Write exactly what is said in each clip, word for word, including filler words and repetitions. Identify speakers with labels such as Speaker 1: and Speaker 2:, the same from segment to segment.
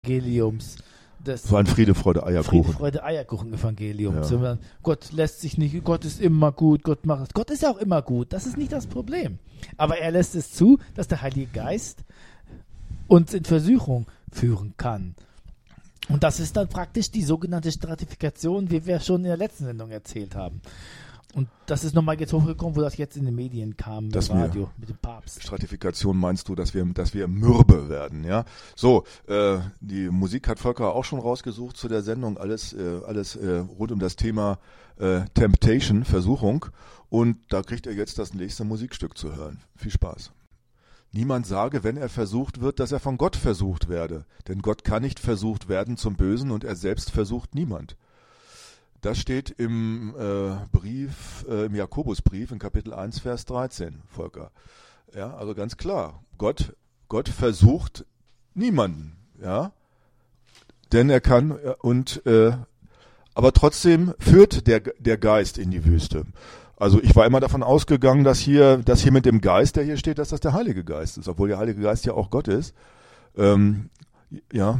Speaker 1: Evangeliums. Das
Speaker 2: So ein Friede, Freude, Eierkuchen.
Speaker 1: Friede, Freude, Eierkuchen-Evangelium.
Speaker 2: Ja.
Speaker 1: Sondern Gott lässt sich nicht, Gott ist immer gut, Gott macht es. Gott ist ja auch immer gut, das ist nicht das Problem. Aber er lässt es zu, dass der Heilige Geist uns in Versuchung führen kann. Und das ist dann praktisch die sogenannte Stratifikation, wie wir schon in der letzten Sendung erzählt haben. Und das ist nochmal jetzt hochgekommen, wo das jetzt in den Medien kam, im
Speaker 2: Dass wir-
Speaker 1: Radio, mit dem Papst.
Speaker 2: Stratifikation meinst du, dass wir, dass wir mürbe werden, ja? So, äh, die Musik hat Volker auch schon rausgesucht zu der Sendung, alles, äh, alles äh, rund um das Thema äh, Temptation, Versuchung. Und da kriegt ihr jetzt das nächste Musikstück zu hören. Viel Spaß. Niemand sage, wenn er versucht wird, dass er von Gott versucht werde. Denn Gott kann nicht versucht werden zum Bösen und er selbst versucht niemand. Das steht im äh, Brief, äh, im Jakobusbrief in Kapitel eins, Vers dreizehn, Volker. Ja, also ganz klar, Gott, Gott versucht niemanden, ja, denn er kann äh, und äh, aber trotzdem führt der der Geist in die Wüste. Also ich war immer davon ausgegangen, dass hier, dass hier mit dem Geist, der hier steht, dass das der Heilige Geist ist, obwohl der Heilige Geist ja auch Gott ist. Ähm, ja.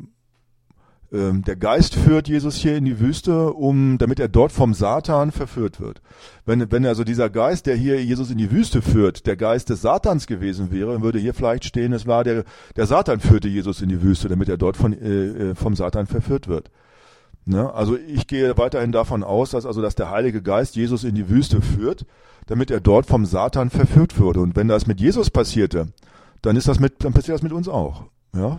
Speaker 2: Ähm, der Geist führt Jesus hier in die Wüste, um, damit er dort vom Satan verführt wird. Wenn, wenn also dieser Geist, der hier Jesus in die Wüste führt, der Geist des Satans gewesen wäre, dann würde hier vielleicht stehen, es war der, der Satan führte Jesus in die Wüste, damit er dort von, äh, vom Satan verführt wird. Ne? Also ich gehe weiterhin davon aus, dass also, dass der Heilige Geist Jesus in die Wüste führt, damit er dort vom Satan verführt würde. Und wenn das mit Jesus passierte, dann ist das mit, dann passiert das mit uns auch. Ja?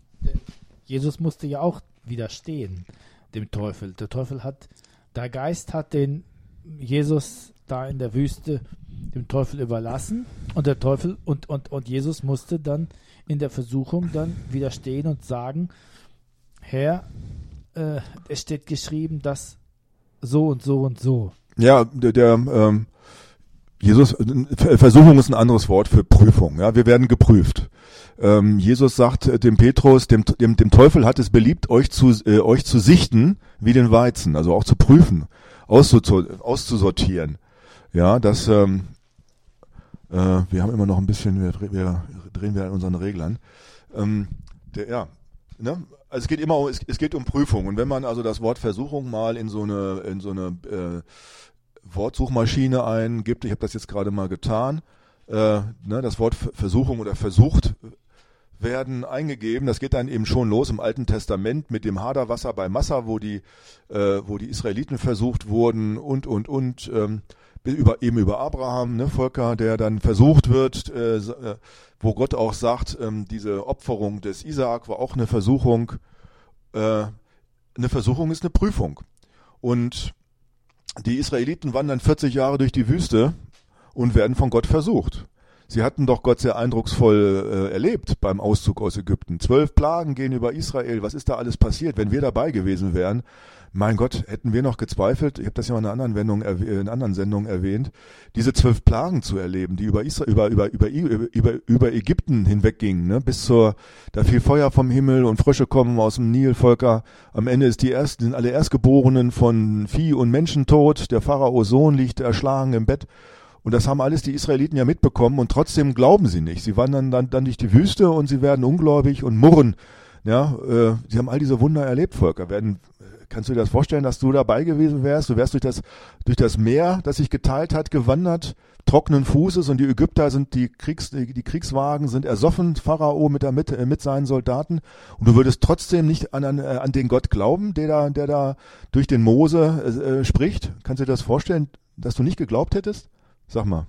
Speaker 1: Jesus musste ja auch widerstehen dem Teufel. Der Teufel hat, der Geist hat den Jesus da in der Wüste dem Teufel überlassen und der Teufel und, und, und Jesus musste dann in der Versuchung dann widerstehen und sagen, Herr, äh, es steht geschrieben, dass so und so und so.
Speaker 2: Ja, der, der ähm, Jesus, Versuchung ist ein anderes Wort für Prüfung. Ja, wir werden geprüft. Ähm, Jesus sagt äh, dem Petrus, dem, dem, dem Teufel hat es beliebt, euch zu, äh, euch zu sichten wie den Weizen, also auch zu prüfen, auszuzo- auszusortieren. Ja, das, ähm, äh, wir haben immer noch ein bisschen, wir, dre- wir drehen wir an unseren Reglern. Ähm, der, ja, ne? Also es geht immer um, es, es geht um Prüfung. Und wenn man also das Wort Versuchung mal in so eine, in so eine äh, Wortsuchmaschine eingibt, ich habe das jetzt gerade mal getan, äh, ne, das Wort Versuchung oder versucht werden eingegeben, das geht dann eben schon los im Alten Testament mit dem Haderwasser bei Massa, wo die, äh, wo die Israeliten versucht wurden und, und, und, ähm, über, eben über Abraham, ne, Volker, der dann versucht wird, äh, wo Gott auch sagt, ähm, diese Opferung des Isaak war auch eine Versuchung. Äh, eine Versuchung ist eine Prüfung. Und die Israeliten wandern vierzig Jahre durch die Wüste und werden von Gott versucht. Sie hatten doch Gott sehr eindrucksvoll äh, erlebt beim Auszug aus Ägypten. Zwölf Plagen gehen über Israel. Was ist da alles passiert? Wenn wir dabei gewesen wären, mein Gott, hätten wir noch gezweifelt, ich habe das ja in einer anderen, Wendung, äh, in einer anderen Sendung erwähnt, diese zwölf Plagen zu erleben, die über, Israel, über, über, über, über, über, über Ägypten hinweggingen, ne? Bis zur, da fiel Feuer vom Himmel und Frösche kommen aus dem Nil, Volker. Am Ende ist die ersten, sind alle Erstgeborenen von Vieh und Menschen tot. Der Pharaos Sohn liegt erschlagen im Bett. Und das haben alles die Israeliten ja mitbekommen und trotzdem glauben sie nicht. Sie wandern dann, dann durch die Wüste und sie werden ungläubig und murren. Ja, äh, sie haben all diese Wunder erlebt, Volker. Werden, kannst du dir das vorstellen, dass du dabei gewesen wärst? Du wärst durch das, durch das Meer, das sich geteilt hat, gewandert, trockenen Fußes und die Ägypter sind die Kriegs, die, die Kriegswagen sind ersoffen, Pharao mit, der, mit, äh, mit seinen Soldaten. Und du würdest trotzdem nicht an, an, an den Gott glauben, der da, der da durch den Mose äh, spricht. Kannst du dir das vorstellen, dass du nicht geglaubt hättest? Sag mal.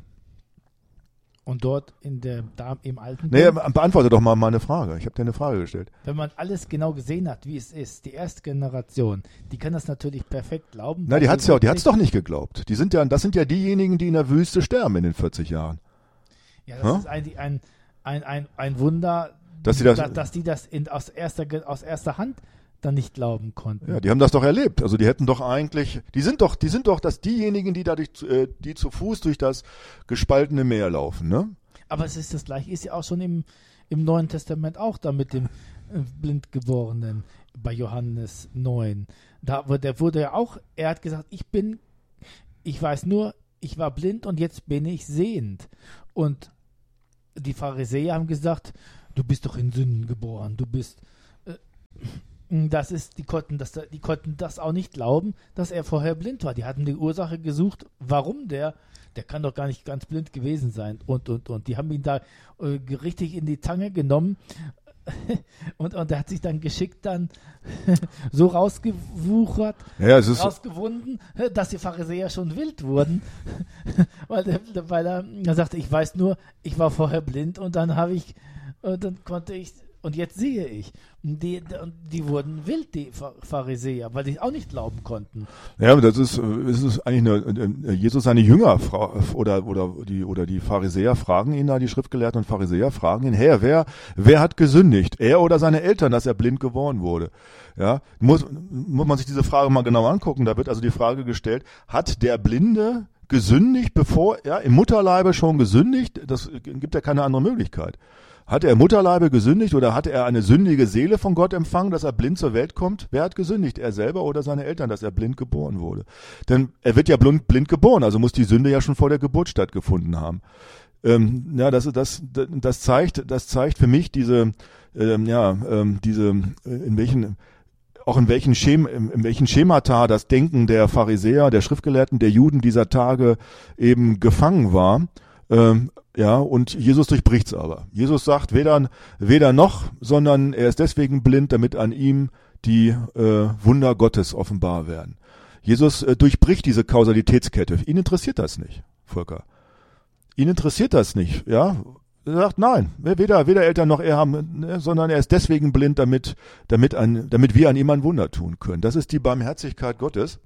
Speaker 1: Und dort in der, da im alten
Speaker 2: Nee,
Speaker 1: Bund,
Speaker 2: beantworte doch mal meine Frage. Ich habe dir eine Frage gestellt.
Speaker 1: wenn man alles genau gesehen hat, wie es ist, die erste Generation, die kann das natürlich perfekt glauben.
Speaker 2: Na,
Speaker 1: weil
Speaker 2: die
Speaker 1: sie
Speaker 2: hat's ja, die
Speaker 1: wirklich-
Speaker 2: hat's doch nicht geglaubt. Die sind ja, das sind ja diejenigen, die in der Wüste sterben in den vierzig Jahren.
Speaker 1: Ja, das
Speaker 2: Hä?
Speaker 1: ist eigentlich ein, ein, ein, ein Wunder,
Speaker 2: Dass sie das-
Speaker 1: da, dass die das in, aus, erster, Ge- aus erster Hand dann nicht glauben konnten.
Speaker 2: Ja, die haben das doch erlebt. Also die hätten doch eigentlich, die sind doch, die sind doch das diejenigen, die dadurch, äh, die zu Fuß durch das gespaltene Meer laufen, ne?
Speaker 1: Aber es ist das gleiche, ist ja auch schon im, im Neuen Testament auch da mit dem äh, Blindgeborenen bei Johannes neun. Da wurde, der wurde ja auch, er hat gesagt, ich bin, ich weiß nur, ich war blind und jetzt bin ich sehend. Und die Pharisäer haben gesagt, du bist doch in Sünden geboren, du bist das ist, die konnten das, die konnten das auch nicht glauben, dass er vorher blind war. Die hatten die Ursache gesucht, warum der, der kann doch gar nicht ganz blind gewesen sein und, und, und. Die haben ihn da äh, richtig in die Zange genommen und, und er hat sich dann geschickt dann so rausgewuchert,
Speaker 2: ja, es ist
Speaker 1: rausgewunden, dass die Pharisäer schon wild wurden, weil, der, weil er, er sagte, ich weiß nur, ich war vorher blind und dann habe ich, und dann konnte ich, und jetzt sehe ich. Die, die wurden wild, die Pharisäer, weil die auch nicht glauben konnten.
Speaker 2: Ja, das ist, das ist eigentlich eine, Jesus seine Jünger oder, oder die, oder die Pharisäer fragen ihn da, die Schriftgelehrten und Pharisäer fragen ihn, Herr, wer, wer hat gesündigt? Er oder seine Eltern, dass er blind geworden wurde? Ja, muss, muss man sich diese Frage mal genau angucken. Da wird also die Frage gestellt, hat der Blinde gesündigt, bevor er im Mutterleibe schon gesündigt? Das gibt ja keine andere Möglichkeit. Hat er im Mutterleibe gesündigt oder hatte er eine sündige Seele von Gott empfangen, dass er blind zur Welt kommt? Wer hat gesündigt? Er selber oder seine Eltern, dass er blind geboren wurde? Denn er wird ja blind, blind geboren, also muss die Sünde ja schon vor der Geburt stattgefunden haben. Ähm, ja, das, das, das zeigt, das zeigt für mich diese, ähm, ja, ähm, diese, in welchen, auch in welchen, Schema, in welchen Schemata das Denken der Pharisäer, der Schriftgelehrten, der Juden dieser Tage eben gefangen war. Ähm, ja, und Jesus durchbricht's aber. Jesus sagt weder, weder noch, sondern er ist deswegen blind, damit an ihm die äh, Wunder Gottes offenbar werden. Jesus äh, durchbricht diese Kausalitätskette. Ihn interessiert das nicht, Volker. Ihn interessiert das nicht, ja. Er sagt, nein, weder, weder Eltern noch er haben, ne, sondern er ist deswegen blind, damit, damit, an, damit wir an ihm ein Wunder tun können. Das ist die Barmherzigkeit Gottes.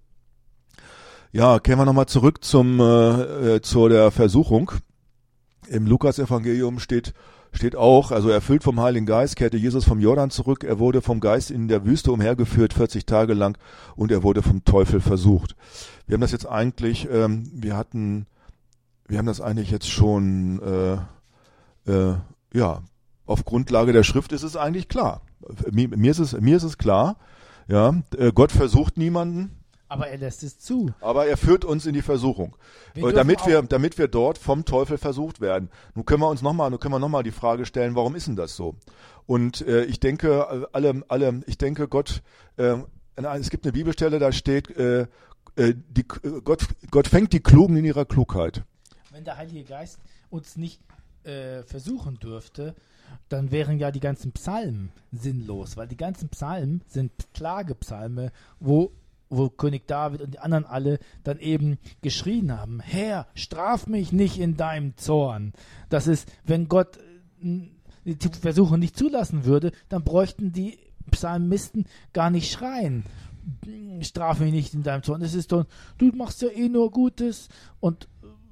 Speaker 2: Ja, kehren wir nochmal zurück zum, äh, zu der Versuchung. Im Lukas-Evangelium steht, steht auch, also erfüllt vom Heiligen Geist, kehrte Jesus vom Jordan zurück. Er wurde vom Geist in der Wüste umhergeführt, vierzig Tage lang, und er wurde vom Teufel versucht. Wir haben das jetzt eigentlich, ähm, wir hatten, wir haben das eigentlich jetzt schon, äh, äh, ja, auf Grundlage der Schrift ist es eigentlich klar. Mir, mir ist es, mir ist es klar, ja, äh, Gott versucht niemanden.
Speaker 1: Aber er lässt es zu.
Speaker 2: Aber er führt uns in die Versuchung,
Speaker 1: Wir
Speaker 2: damit wir,
Speaker 1: auch-
Speaker 2: damit wir dort vom Teufel versucht werden. Nun können wir uns nochmal, nun können wir noch mal die Frage stellen, warum ist denn das so? Und äh, ich denke, alle, alle, ich denke, Gott, äh, es gibt eine Bibelstelle, da steht, äh, äh, die, Gott, Gott fängt die Klugen in ihrer Klugheit.
Speaker 1: Wenn der Heilige Geist uns nicht äh, versuchen dürfte, dann wären ja die ganzen Psalmen sinnlos, weil die ganzen Psalmen sind Klagepsalme, wo wo König David und die anderen alle dann eben geschrien haben, Herr, straf mich nicht in deinem Zorn. Das ist, wenn Gott äh, die Versuchung nicht zulassen würde, dann bräuchten die Psalmisten gar nicht schreien. Straf mich nicht in deinem Zorn. Es ist doch, du machst ja eh nur Gutes und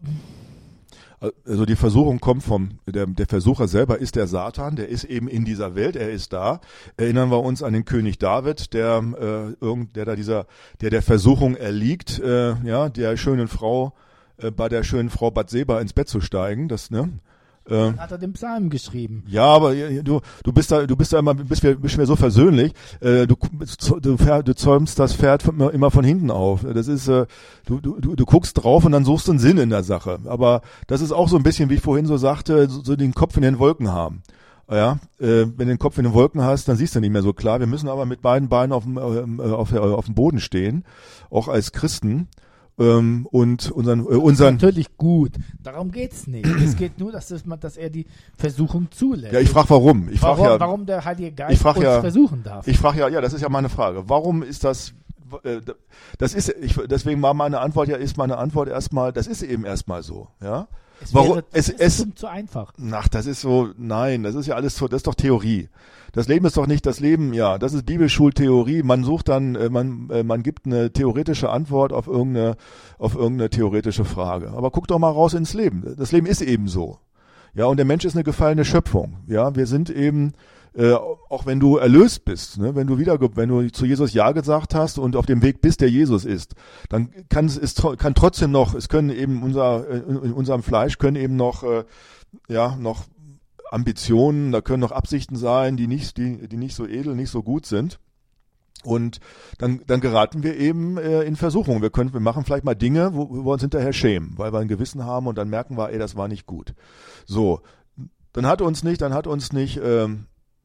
Speaker 2: Also die Versuchung kommt vom, der, der Versucher selber ist der Satan, der ist eben in dieser Welt, er ist da. Erinnern wir uns an den König David, der, äh, irgend, der da dieser, der der Versuchung erliegt, äh, ja, der schönen Frau, äh, bei der schönen Frau Bathseba ins Bett zu steigen, das, ne? Äh,
Speaker 1: hat er den Psalm geschrieben.
Speaker 2: Ja, aber äh, du, du bist da, du bist da immer, bist mir, bist mir so versöhnlich. Äh, du, du, du zäumst das Pferd immer, immer von hinten auf. Das ist, äh, du, du, du guckst drauf und dann suchst du einen Sinn in der Sache. Aber das ist auch so ein bisschen, wie ich vorhin so sagte, so, so den Kopf in den Wolken haben. Ja, äh, wenn du den Kopf in den Wolken hast, dann siehst du nicht mehr so klar. Wir müssen aber mit beiden Beinen auf dem, äh, auf, auf dem Boden stehen, auch als Christen. Ähm, und unseren, äh, unseren
Speaker 1: natürlich gut. Darum geht's nicht. Es geht nur, dass, das, dass er die Versuchung zulässt.
Speaker 2: Ja, ich frage warum. Ich frage
Speaker 1: warum,
Speaker 2: ja,
Speaker 1: warum der Heilige Geist
Speaker 2: ich frag
Speaker 1: uns
Speaker 2: ja,
Speaker 1: versuchen darf.
Speaker 2: Ich frage ja, ja, das ist ja meine Frage. Warum ist das? Äh, das ist, ich, deswegen war meine Antwort ja, ist meine Antwort erstmal, das ist eben erstmal so, ja.
Speaker 1: Es
Speaker 2: Warum?
Speaker 1: Wäre,
Speaker 2: es
Speaker 1: ist
Speaker 2: es
Speaker 1: zu einfach.
Speaker 2: Ach, das ist so, nein, das ist ja alles so, das ist doch Theorie. Das Leben ist doch nicht das Leben, ja, das ist Bibelschultheorie. Man sucht dann, äh, man, äh, man gibt eine theoretische Antwort auf irgendeine, auf irgendeine theoretische Frage. Aber guck doch mal raus ins Leben. Das Leben ist eben so. Ja, und der Mensch ist eine gefallene Schöpfung. Ja, wir sind eben, äh, auch wenn du erlöst bist, ne, wenn du wieder, wenn du zu Jesus Ja gesagt hast und auf dem Weg bist, der Jesus ist, dann kann es, ist, kann trotzdem noch, es können eben unser, in unserem Fleisch können eben noch, äh, ja, noch Ambitionen, da können noch Absichten sein, die nicht, die, die nicht so edel, nicht so gut sind. Und dann, dann geraten wir eben äh, in Versuchung. Wir können, wir machen vielleicht mal Dinge, wo, wo wir uns hinterher schämen, weil wir ein Gewissen haben und dann merken wir, ey, das war nicht gut. So, dann hat uns nicht, dann hat uns nicht, ähm,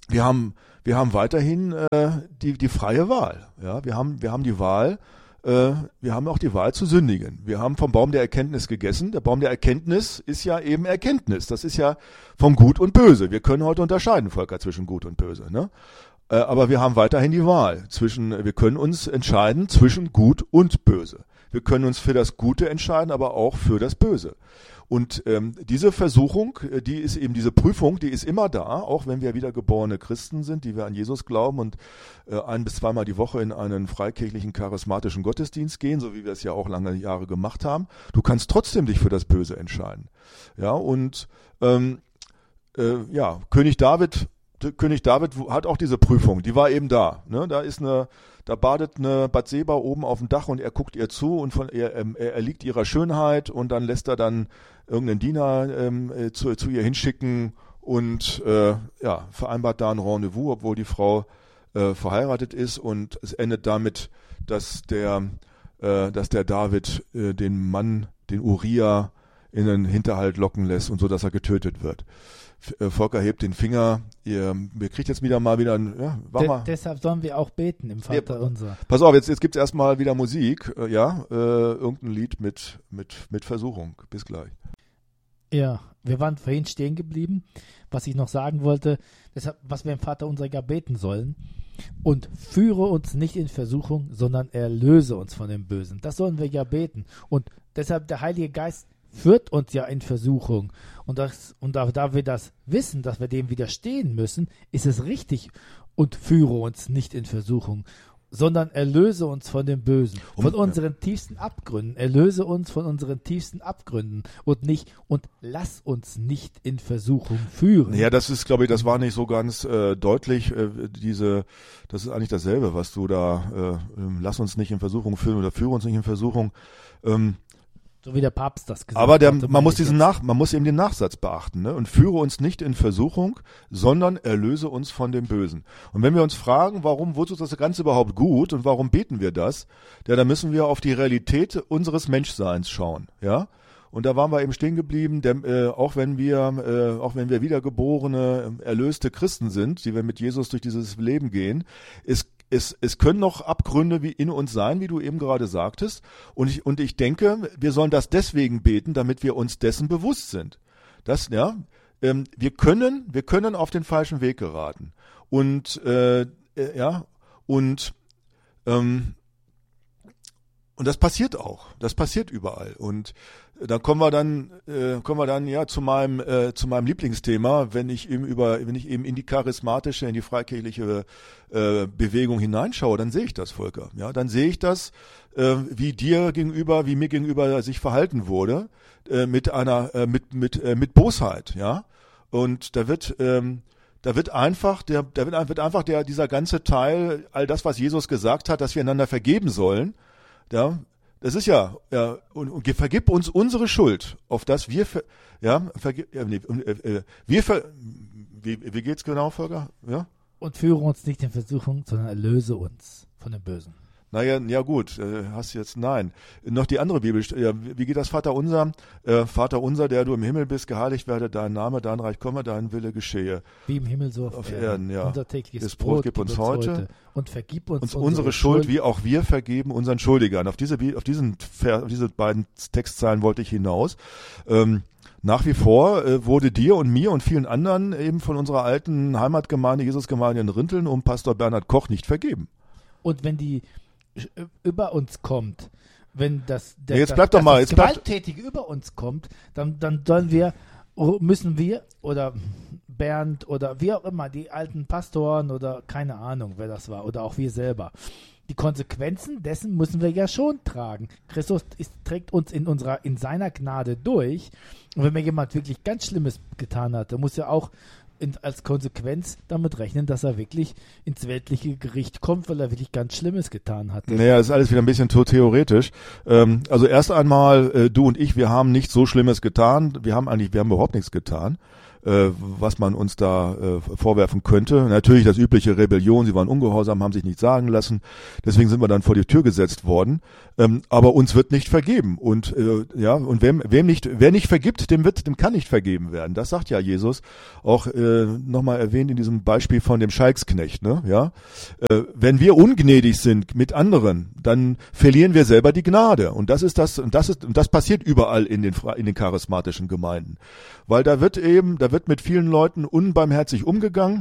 Speaker 2: wir haben, wir haben weiterhin äh, die, die freie Wahl. Ja, wir haben, wir haben die Wahl, äh, wir haben auch die Wahl zu sündigen. Wir haben vom Baum der Erkenntnis gegessen. Der Baum der Erkenntnis ist ja eben Erkenntnis. Das ist ja vom Gut und Böse. Wir können heute unterscheiden, Volker, zwischen Gut und Böse, ne? Äh, aber wir haben weiterhin die Wahl zwischen, wir können uns entscheiden zwischen Gut und Böse. Wir können uns für das Gute entscheiden, aber auch für das Böse. Und ähm, diese Versuchung, die ist eben diese Prüfung, die ist immer da, auch wenn wir wiedergeborene Christen sind, die wir an Jesus glauben und äh, ein bis zweimal die Woche in einen freikirchlichen charismatischen Gottesdienst gehen, so wie wir es ja auch lange Jahre gemacht haben. Du kannst trotzdem dich für das Böse entscheiden. Ja, und ähm, äh, ja, König David, König David hat auch diese Prüfung, die war eben da. Ne? Da ist eine, da badet eine Bathseba oben auf dem Dach und er guckt ihr zu und von er, er erliegt ihrer Schönheit und dann lässt er dann irgendeinen Diener ähm, zu, zu ihr hinschicken und äh, ja, vereinbart da ein Rendezvous, obwohl die Frau äh, verheiratet ist, und es endet damit, dass der, äh, dass der David äh, den Mann, den Uriah, in den Hinterhalt locken lässt und so, dass er getötet wird. Volker hebt den Finger, ihr, ihr kriegt jetzt wieder mal wieder ein, ja, wach
Speaker 1: De-
Speaker 2: mal.
Speaker 1: Deshalb sollen wir auch beten im Vater
Speaker 2: Ja,
Speaker 1: unser.
Speaker 2: Pass auf, jetzt, jetzt gibt's erstmal wieder Musik, äh, ja, äh, irgendein Lied mit, mit, mit Versuchung. Bis gleich.
Speaker 1: Ja, wir waren vorhin stehen geblieben, was ich noch sagen wollte, deshalb, was wir im Vater unser ja beten sollen. Und führe uns nicht in Versuchung, sondern erlöse uns von dem Bösen. Das sollen wir ja beten. Und deshalb der Heilige Geist führt uns ja in Versuchung. Und, das, und da, da wir das wissen, dass wir dem widerstehen müssen, ist es richtig. Und führe uns nicht in Versuchung, sondern erlöse uns von dem Bösen, von
Speaker 2: Um,
Speaker 1: unseren ja. tiefsten Abgründen. Erlöse uns von unseren tiefsten Abgründen und nicht und lass uns nicht in Versuchung führen.
Speaker 2: Ja, das ist, glaube ich, das war nicht so ganz äh, deutlich. Äh, diese, das ist eigentlich dasselbe, was du da, äh, lass uns nicht in Versuchung führen oder führe uns nicht in Versuchung. Ähm,
Speaker 1: So wie der Papst das gesagt
Speaker 2: Aber der,
Speaker 1: hat.
Speaker 2: man muss diesen Nach, man muss eben den Nachsatz beachten, ne? Und führe uns nicht in Versuchung, sondern erlöse uns von dem Bösen. Und wenn wir uns fragen, warum, wozu ist das Ganze überhaupt gut und warum beten wir das? Ja, dann müssen wir auf die Realität unseres Menschseins schauen, ja? Und da waren wir eben stehen geblieben, der, äh, auch wenn wir, äh, auch wenn wir wiedergeborene, erlöste Christen sind, die wir mit Jesus durch dieses Leben gehen, ist Es, es können noch Abgründe wie in uns sein, wie du eben gerade sagtest. Und ich, und ich denke, wir sollen das deswegen beten, damit wir uns dessen bewusst sind. Das, ja, ähm, wir können, wir können auf den falschen Weg geraten. Und, äh, äh, ja, und, ähm, und das passiert auch. Das passiert überall. Und da kommen wir dann, äh, kommen wir dann ja zu meinem, äh, zu meinem Lieblingsthema, wenn ich eben über, wenn ich eben in die charismatische, in die freikirchliche äh, Bewegung hineinschaue, dann sehe ich das, Volker. Ja, dann sehe ich das, äh, wie dir gegenüber, wie mir gegenüber sich verhalten wurde, äh, mit einer, äh, mit mit äh, mit Bosheit, ja. Und da wird, ähm, da wird einfach, der, da wird, wird einfach der dieser ganze Teil, all das, was Jesus gesagt hat, dass wir einander vergeben sollen, ja. Das ist ja, ja und, und vergib uns unsere Schuld, auf das wir, ver, ja, vergib, ja, nee, äh, wir, ver, wie, wie geht's genau, Volker? Ja?
Speaker 1: Und führe uns nicht in Versuchung, sondern erlöse uns von dem Bösen.
Speaker 2: Naja, ja gut, äh, hast jetzt, nein. Noch die andere Bibel, ja, wie geht das, Vater unser? Äh, Vater unser, der du im Himmel bist, geheiligt werde dein Name, dein Reich komme, dein Wille geschehe.
Speaker 1: Wie im Himmel so auf,
Speaker 2: auf
Speaker 1: Erden.
Speaker 2: Erden. Ja.
Speaker 1: Unser tägliches
Speaker 2: das Brot, Brot gib uns heute. heute
Speaker 1: und vergib uns,
Speaker 2: uns
Speaker 1: unsere,
Speaker 2: unsere Schuld,
Speaker 1: Schuld,
Speaker 2: wie auch wir vergeben unseren Schuldigern. Auf diese, auf diesen, auf diese beiden Textzeilen wollte ich hinaus. Ähm, Nach wie vor äh, wurde dir und mir und vielen anderen eben von unserer alten Heimatgemeinde, Jesusgemeinde in Rinteln um Pastor Bernhard Koch nicht vergeben.
Speaker 1: Und wenn die über uns kommt, wenn das, der,
Speaker 2: ja, jetzt
Speaker 1: das,
Speaker 2: bleib doch
Speaker 1: das,
Speaker 2: mal,
Speaker 1: das
Speaker 2: jetzt bleib,
Speaker 1: Gewalttätige über uns kommt, dann, dann sollen wir, müssen wir oder Bernd oder wie auch immer, die alten Pastoren oder keine Ahnung, wer das war, oder auch wir selber, die Konsequenzen dessen müssen wir ja schon tragen. Christus ist, trägt uns in unserer, in seiner Gnade durch. Und wenn mir jemand wirklich ganz Schlimmes getan hat, dann muss er auch in, als Konsequenz damit rechnen, dass er wirklich ins weltliche Gericht kommt, weil er wirklich ganz Schlimmes getan hat.
Speaker 2: Naja, das ist alles wieder ein bisschen zu theoretisch. Ähm, also erst einmal, äh, du und ich, wir haben nichts so Schlimmes getan. Wir haben eigentlich, wir haben überhaupt nichts getan. äh, was man uns da äh, vorwerfen könnte. Natürlich das übliche Rebellion, sie waren ungehorsam, haben sich nicht sagen lassen. Deswegen sind wir dann vor die Tür gesetzt worden. Ähm, aber uns wird nicht vergeben. Und äh, ja, und wem, wem nicht, wer nicht vergibt, dem wird, dem kann nicht vergeben werden. Das sagt ja Jesus. Auch äh, nochmal erwähnt in diesem Beispiel von dem Schalksknecht. Ne? Ja, äh, wenn wir ungnädig sind mit anderen, dann verlieren wir selber die Gnade. Und das ist das, und das ist, und das passiert überall in den in den charismatischen Gemeinden, weil da wird eben, da wird mit vielen Leuten unbarmherzig umgegangen.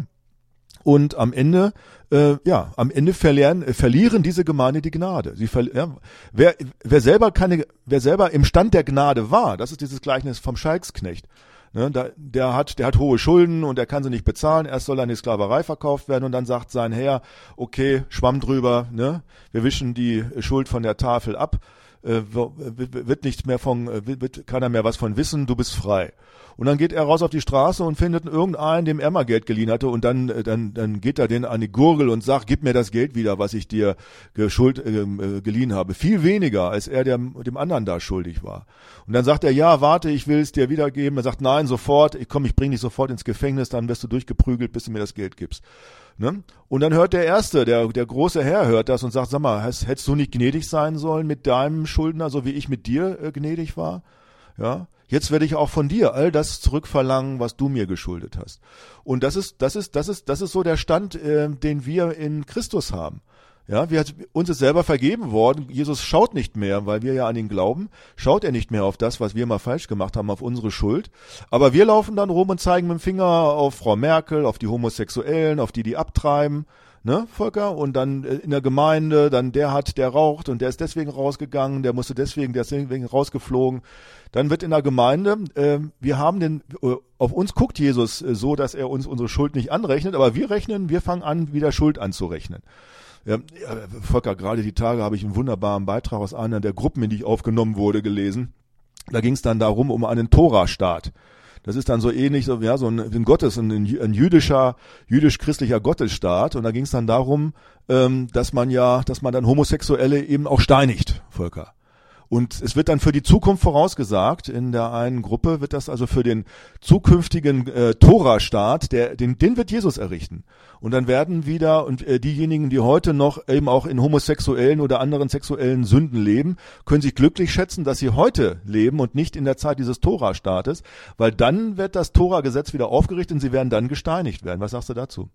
Speaker 2: Und am Ende, äh, ja, am Ende verlieren, äh, verlieren diese Gemeinde die Gnade. Sie verli- ja, wer, wer selber keine, wer selber im Stand der Gnade war, das ist dieses Gleichnis vom Schalksknecht. Ne, da, der hat, der hat hohe Schulden und er kann sie nicht bezahlen. Erst soll er in die Sklaverei verkauft werden und dann sagt sein Herr, okay, Schwamm drüber, ne, wir wischen die Schuld von der Tafel ab, äh, wird nicht mehr von, wird keiner mehr was von wissen, du bist frei. Und dann geht er raus auf die Straße und findet irgendeinen, dem er mal Geld geliehen hatte, und dann, dann, dann geht er den an die Gurgel und sagt, gib mir das Geld wieder, was ich dir geschuld, äh, geliehen habe. Viel weniger, als er dem, dem anderen da schuldig war. Und dann sagt er, ja, warte, ich will es dir wiedergeben. Er sagt, nein, sofort, ich komm, ich bring dich sofort ins Gefängnis, dann wirst du durchgeprügelt, bis du mir das Geld gibst. Ne? Und dann hört der Erste, der, der große Herr hört das und sagt, sag mal, hast, hättest du nicht gnädig sein sollen mit deinem Schuldner, so wie ich mit dir äh, gnädig war? Ja. Jetzt werde ich auch von dir all das zurückverlangen, was du mir geschuldet hast. Und das ist, das ist, das ist, das ist so der Stand, äh, den wir in Christus haben. Ja, wir, uns ist selber vergeben worden. Jesus schaut nicht mehr, weil wir ja an ihn glauben, schaut er nicht mehr auf das, was wir mal falsch gemacht haben, auf unsere Schuld. Aber wir laufen dann rum und zeigen mit dem Finger auf Frau Merkel, auf die Homosexuellen, auf die, die abtreiben. Ne, Volker? Und dann in der Gemeinde, dann der hat, der raucht und der ist deswegen rausgegangen, der musste deswegen, der ist deswegen rausgeflogen. Dann wird in der Gemeinde, äh, wir haben den, äh, auf uns guckt Jesus äh, so, dass er uns unsere Schuld nicht anrechnet, aber wir rechnen, wir fangen an, wieder Schuld anzurechnen. Ja, Volker, gerade die Tage habe ich einen wunderbaren Beitrag aus einer der Gruppen, in die ich aufgenommen wurde, gelesen. Da ging es dann darum, um einen Tora-Staat. Das ist dann so ähnlich, so, ja, so ein, ein Gottes, ein, ein jüdischer, jüdisch-christlicher Gottesstaat. Und da ging es dann darum, ähm, dass man ja, dass man dann Homosexuelle eben auch steinigt, Volker. Und es wird dann für die Zukunft vorausgesagt, in der einen Gruppe wird das also für den zukünftigen äh, Tora-Staat, der, den, den wird Jesus errichten. Und dann werden wieder, und äh, diejenigen, die heute noch eben auch in homosexuellen oder anderen sexuellen Sünden leben, können sich glücklich schätzen, dass sie heute leben und nicht in der Zeit dieses Tora-Staates, weil dann wird das Tora-Gesetz wieder aufgerichtet und sie werden dann gesteinigt werden. Was sagst du dazu?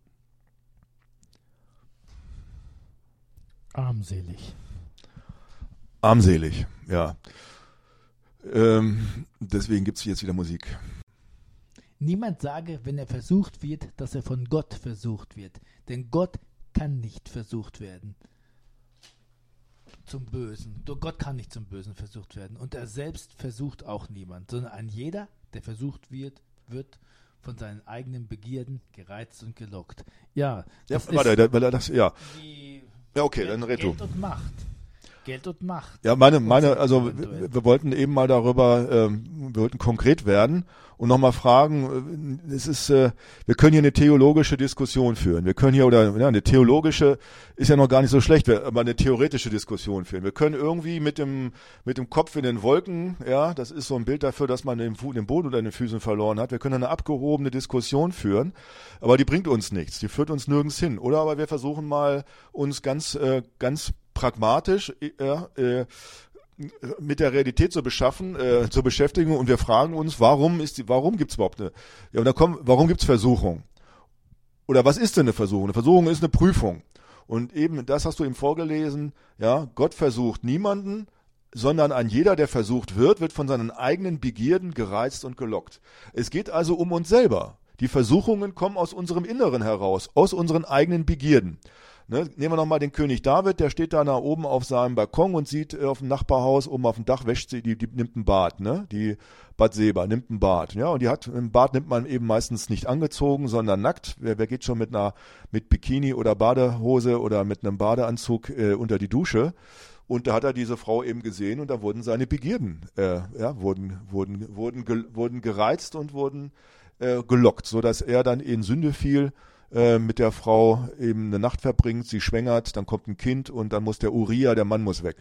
Speaker 1: Armselig.
Speaker 2: Armselig, ja. Ähm, deswegen gibt's jetzt wieder Musik.
Speaker 1: Niemand sage, wenn er versucht wird, dass er von Gott versucht wird. Denn Gott kann nicht versucht werden zum Bösen. Gott kann nicht zum Bösen versucht werden. Und er selbst versucht auch niemand, sondern ein jeder, der versucht wird, wird von seinen eigenen Begierden gereizt und gelockt. Ja, das
Speaker 2: ja, warte,
Speaker 1: ist
Speaker 2: weil er das, ja.
Speaker 1: die
Speaker 2: Ja, okay,
Speaker 1: Geld,
Speaker 2: dann red du.
Speaker 1: Geld und Macht. Geld und Macht.
Speaker 2: Ja, meine, meine, also wir, wir wollten eben mal darüber, ähm, wir wollten konkret werden und nochmal fragen, äh, es ist, äh, wir können hier eine theologische Diskussion führen. Wir können hier, oder ja, eine theologische ist ja noch gar nicht so schlecht, aber eine theoretische Diskussion führen. Wir können irgendwie mit dem, mit dem Kopf in den Wolken, ja, das ist so ein Bild dafür, dass man den, den Boden unter den Füßen verloren hat. Wir können eine abgehobene Diskussion führen, aber die bringt uns nichts, die führt uns nirgends hin. Oder aber wir versuchen mal, uns ganz, äh, ganz pragmatisch äh, äh, mit der Realität zu beschaffen, äh, zu beschäftigen, und wir fragen uns, warum ist die, warum gibt's überhaupt eine, ja, und dann kommen, warum gibt's Versuchung? Oder was ist denn eine Versuchung? Eine Versuchung ist eine Prüfung. Und eben, das hast du eben vorgelesen, ja, Gott versucht niemanden, sondern ein jeder, der versucht wird, wird von seinen eigenen Begierden gereizt und gelockt. Es geht also um uns selber. Die Versuchungen kommen aus unserem Inneren heraus, aus unseren eigenen Begierden. Ne, nehmen wir nochmal den König David, der steht da nach oben auf seinem Balkon und sieht äh, auf dem Nachbarhaus, oben auf dem Dach wäscht sie, die, die nimmt ein Bad, ne? Die Bathseba nimmt ein Bad, ja, und die hat, ein Bad nimmt man eben meistens nicht angezogen, sondern nackt. Wer, wer geht schon mit einer, mit Bikini oder Badehose oder mit einem Badeanzug äh, unter die Dusche? Und da hat er diese Frau eben gesehen und da wurden seine Begierden, äh, ja, wurden, wurden, wurden, ge, wurden gereizt und wurden äh, gelockt, so dass er dann in Sünde fiel, mit der Frau eben eine Nacht verbringt, sie schwängert, dann kommt ein Kind und dann muss der Uriah, der Mann muss weg.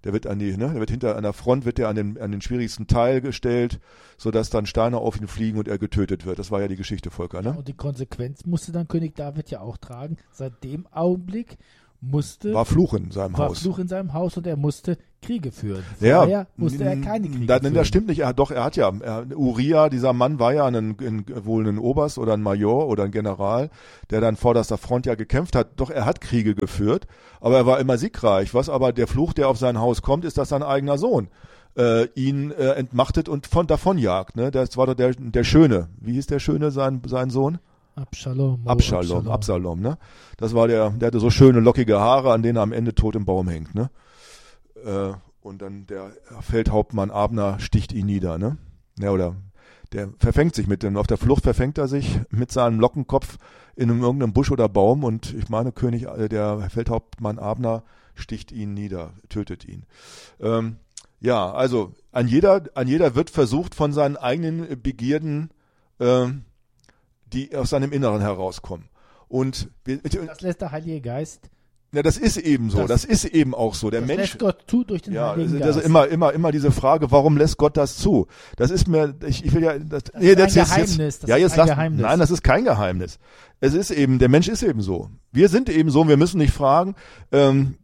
Speaker 2: Der wird an die, ne, der wird hinter an der Front wird der an den an den schwierigsten Teil gestellt, sodass dann Steine auf ihn fliegen und er getötet wird. Das war ja die Geschichte, Volker, ne?
Speaker 1: Und die Konsequenz musste dann König David ja auch tragen. Seit dem Augenblick musste
Speaker 2: war Fluch in seinem
Speaker 1: war
Speaker 2: Haus.
Speaker 1: Fluch in seinem Haus und er musste Kriege führen.
Speaker 2: Ja,
Speaker 1: Vorher musste er keine Kriege
Speaker 2: da,
Speaker 1: führen.
Speaker 2: Das stimmt nicht. Er, doch, er hat ja, er, Uriah, dieser Mann war ja ein, ein, wohl ein Oberst oder ein Major oder ein General, der dann vorderster Front ja gekämpft hat. Doch er hat Kriege geführt, aber er war immer siegreich. Was aber der Fluch, der auf sein Haus kommt, ist, dass sein eigener Sohn äh, ihn äh, entmachtet und von davonjagt. Ne? Das war doch der, der Schöne. Wie hieß der Schöne, sein, sein Sohn?
Speaker 1: Abschalom.
Speaker 2: Abschalom,
Speaker 1: Abschalom,
Speaker 2: Absalom, ne? Das war der, der hatte so schöne lockige Haare, an denen er am Ende tot im Baum hängt, ne? Äh, und dann der Feldhauptmann Abner sticht ihn nieder, ne? Ja, oder der verfängt sich mit dem, auf der Flucht verfängt er sich mit seinem Lockenkopf in einem, irgendeinem Busch oder Baum und ich meine, König, der Feldhauptmann Abner sticht ihn nieder, tötet ihn. Ähm, ja, also an jeder, an jeder wird versucht, von seinen eigenen Begierden ähm, die aus seinem Inneren herauskommen. Und wir,
Speaker 1: das lässt der Heilige Geist.
Speaker 2: Ja, das ist eben so. Das, das ist eben auch so. Der
Speaker 1: das
Speaker 2: Mensch
Speaker 1: lässt Gott zu durch den
Speaker 2: ja,
Speaker 1: Heiligen
Speaker 2: das
Speaker 1: Geist.
Speaker 2: ist immer, immer, immer diese Frage, warum lässt Gott das zu? Das ist mir, ich, ich will ja, das,
Speaker 1: das
Speaker 2: nee,
Speaker 1: ist ein
Speaker 2: das jetzt,
Speaker 1: Geheimnis.
Speaker 2: Jetzt,
Speaker 1: das
Speaker 2: ja,
Speaker 1: ist
Speaker 2: jetzt
Speaker 1: ein
Speaker 2: lass,
Speaker 1: Geheimnis.
Speaker 2: Nein, das ist kein Geheimnis. Es ist eben, der Mensch ist eben so. Wir sind eben so. Wir müssen nicht fragen, ähm,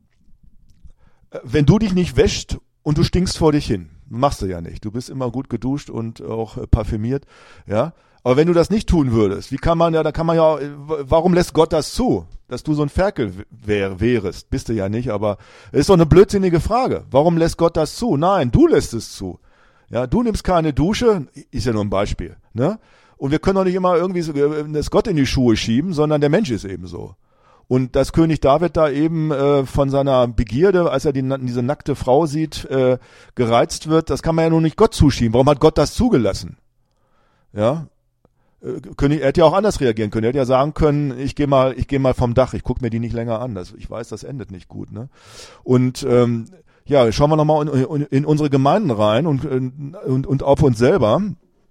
Speaker 2: wenn du dich nicht wäschst und du stinkst vor dich hin, machst du ja nicht. Du bist immer gut geduscht und auch äh, parfümiert, ja. Aber wenn du das nicht tun würdest, wie kann man ja, da kann man ja, warum lässt Gott das zu, dass du so ein Ferkel wär, wärest? Bist du ja nicht, aber es ist doch eine blödsinnige Frage. Warum lässt Gott das zu? Nein, du lässt es zu. Ja, du nimmst keine Dusche, ist ja nur ein Beispiel, ne? Und wir können doch nicht immer irgendwie so, das Gott in die Schuhe schieben, sondern der Mensch ist eben so. Und dass König David da eben äh, von seiner Begierde, als er die, diese nackte Frau sieht, äh, gereizt wird, das kann man ja nur nicht Gott zuschieben. Warum hat Gott das zugelassen? Ja, König, er hätte ja auch anders reagieren können. Er hätte ja sagen können, ich gehe mal, ich gehe mal vom Dach, ich gucke mir die nicht länger an. Das, ich weiß, das endet nicht gut, ne? Und ähm, ja, schauen wir nochmal in, in, in unsere Gemeinden rein und und, und auf uns selber.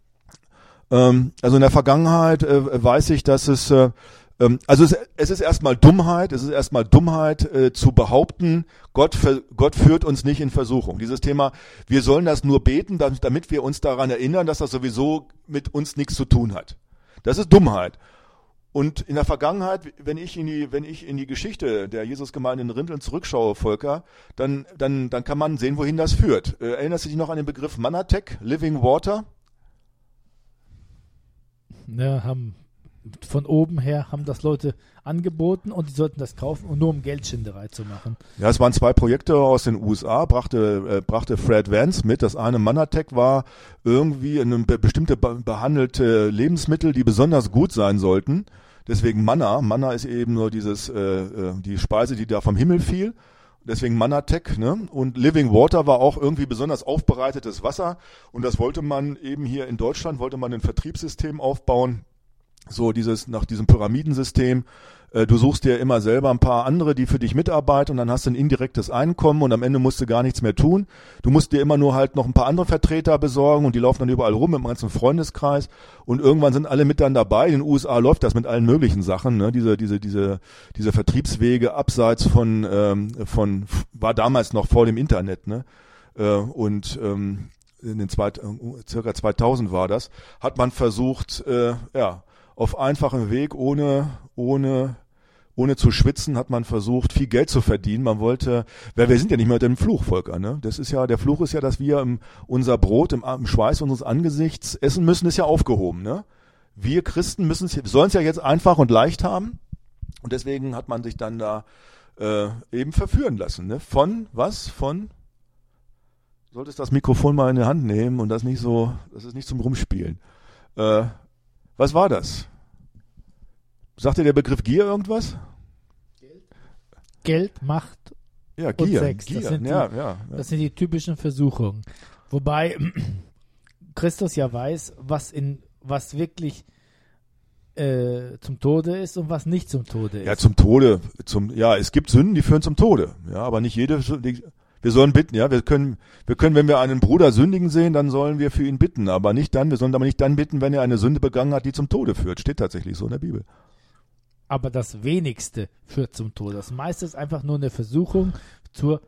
Speaker 2: Ähm, also in der Vergangenheit äh, weiß ich, dass es äh, ähm, also es, es ist erstmal Dummheit, es ist erstmal Dummheit äh, zu behaupten, Gott, ver, Gott führt uns nicht in Versuchung. Dieses Thema, wir sollen das nur beten, damit, damit wir uns daran erinnern, dass das sowieso mit uns nichts zu tun hat. Das ist Dummheit. Und in der Vergangenheit, wenn ich in die, wenn ich in die Geschichte der Jesusgemeinde in Rinteln zurückschaue, Volker, dann, dann, dann kann man sehen, wohin das führt. Äh, erinnerst du dich noch an den Begriff Manatek, Living Water?
Speaker 1: Ja, haben von oben her haben das Leute angeboten und die sollten das kaufen und nur um Geldschinderei zu machen.
Speaker 2: Ja, es waren zwei Projekte aus den U S A, brachte, äh, brachte Fred Vance mit. Das eine Manatek war irgendwie eine be- bestimmte be- behandelte Lebensmittel, die besonders gut sein sollten. Deswegen Manna. Manna ist eben nur dieses, äh, die Speise, die da vom Himmel fiel. Deswegen Manatek, ne? Und Living Water war auch irgendwie besonders aufbereitetes Wasser. Und das wollte man eben hier in Deutschland, wollte man ein Vertriebssystem aufbauen. So dieses, nach diesem Pyramidensystem. Äh, du suchst dir immer selber ein paar andere, die für dich mitarbeiten und dann hast du ein indirektes Einkommen und am Ende musst du gar nichts mehr tun. Du musst dir immer nur halt noch ein paar andere Vertreter besorgen und die laufen dann überall rum im ganzen Freundeskreis und irgendwann sind alle mit dann dabei. In den U S A läuft das mit allen möglichen Sachen, ne? Diese, diese, diese, diese Vertriebswege abseits von, ähm, von, war damals noch vor dem Internet, ne? Äh, und, ähm, in den zwei, circa zweitausend war das, hat man versucht, äh, ja, auf einfachem Weg, ohne, ohne, ohne zu schwitzen, hat man versucht, viel Geld zu verdienen. Man wollte, weil wir sind ja nicht mehr mit dem Fluch, Volker, ne? Das ist ja, der Fluch ist ja, dass wir im, unser Brot im, im Schweiß unseres Angesichts essen müssen, ist ja aufgehoben, ne? Wir Christen müssen es, sollen es ja jetzt einfach und leicht haben. Und deswegen hat man sich dann da, äh, eben verführen lassen, ne? Von, was? Von, solltest das Mikrofon mal in die Hand nehmen und das nicht so, das ist nicht zum Rumspielen. Äh, Was war das? Sagt dir der Begriff Gier irgendwas?
Speaker 1: Geld, Macht
Speaker 2: ja,
Speaker 1: und
Speaker 2: Gier,
Speaker 1: Sex.
Speaker 2: Gier.
Speaker 1: Das sind, die,
Speaker 2: ja, ja, ja.
Speaker 1: das sind die typischen Versuchungen. Wobei Christus ja weiß, was, in, was wirklich äh, zum Tode ist und was nicht zum Tode ist.
Speaker 2: Ja, zum Tode. Zum, ja, es gibt Sünden, die führen zum Tode. Ja, aber nicht jede. Die, wir sollen bitten, ja. Wir können, wir können, wenn wir einen Bruder sündigen sehen, dann sollen wir für ihn bitten. Aber nicht dann, wir sollen aber nicht dann bitten, wenn er eine Sünde begangen hat, die zum Tode führt. Steht tatsächlich so in der Bibel.
Speaker 1: Aber das Wenigste führt zum Tode. Das meiste ist einfach nur eine Versuchung zur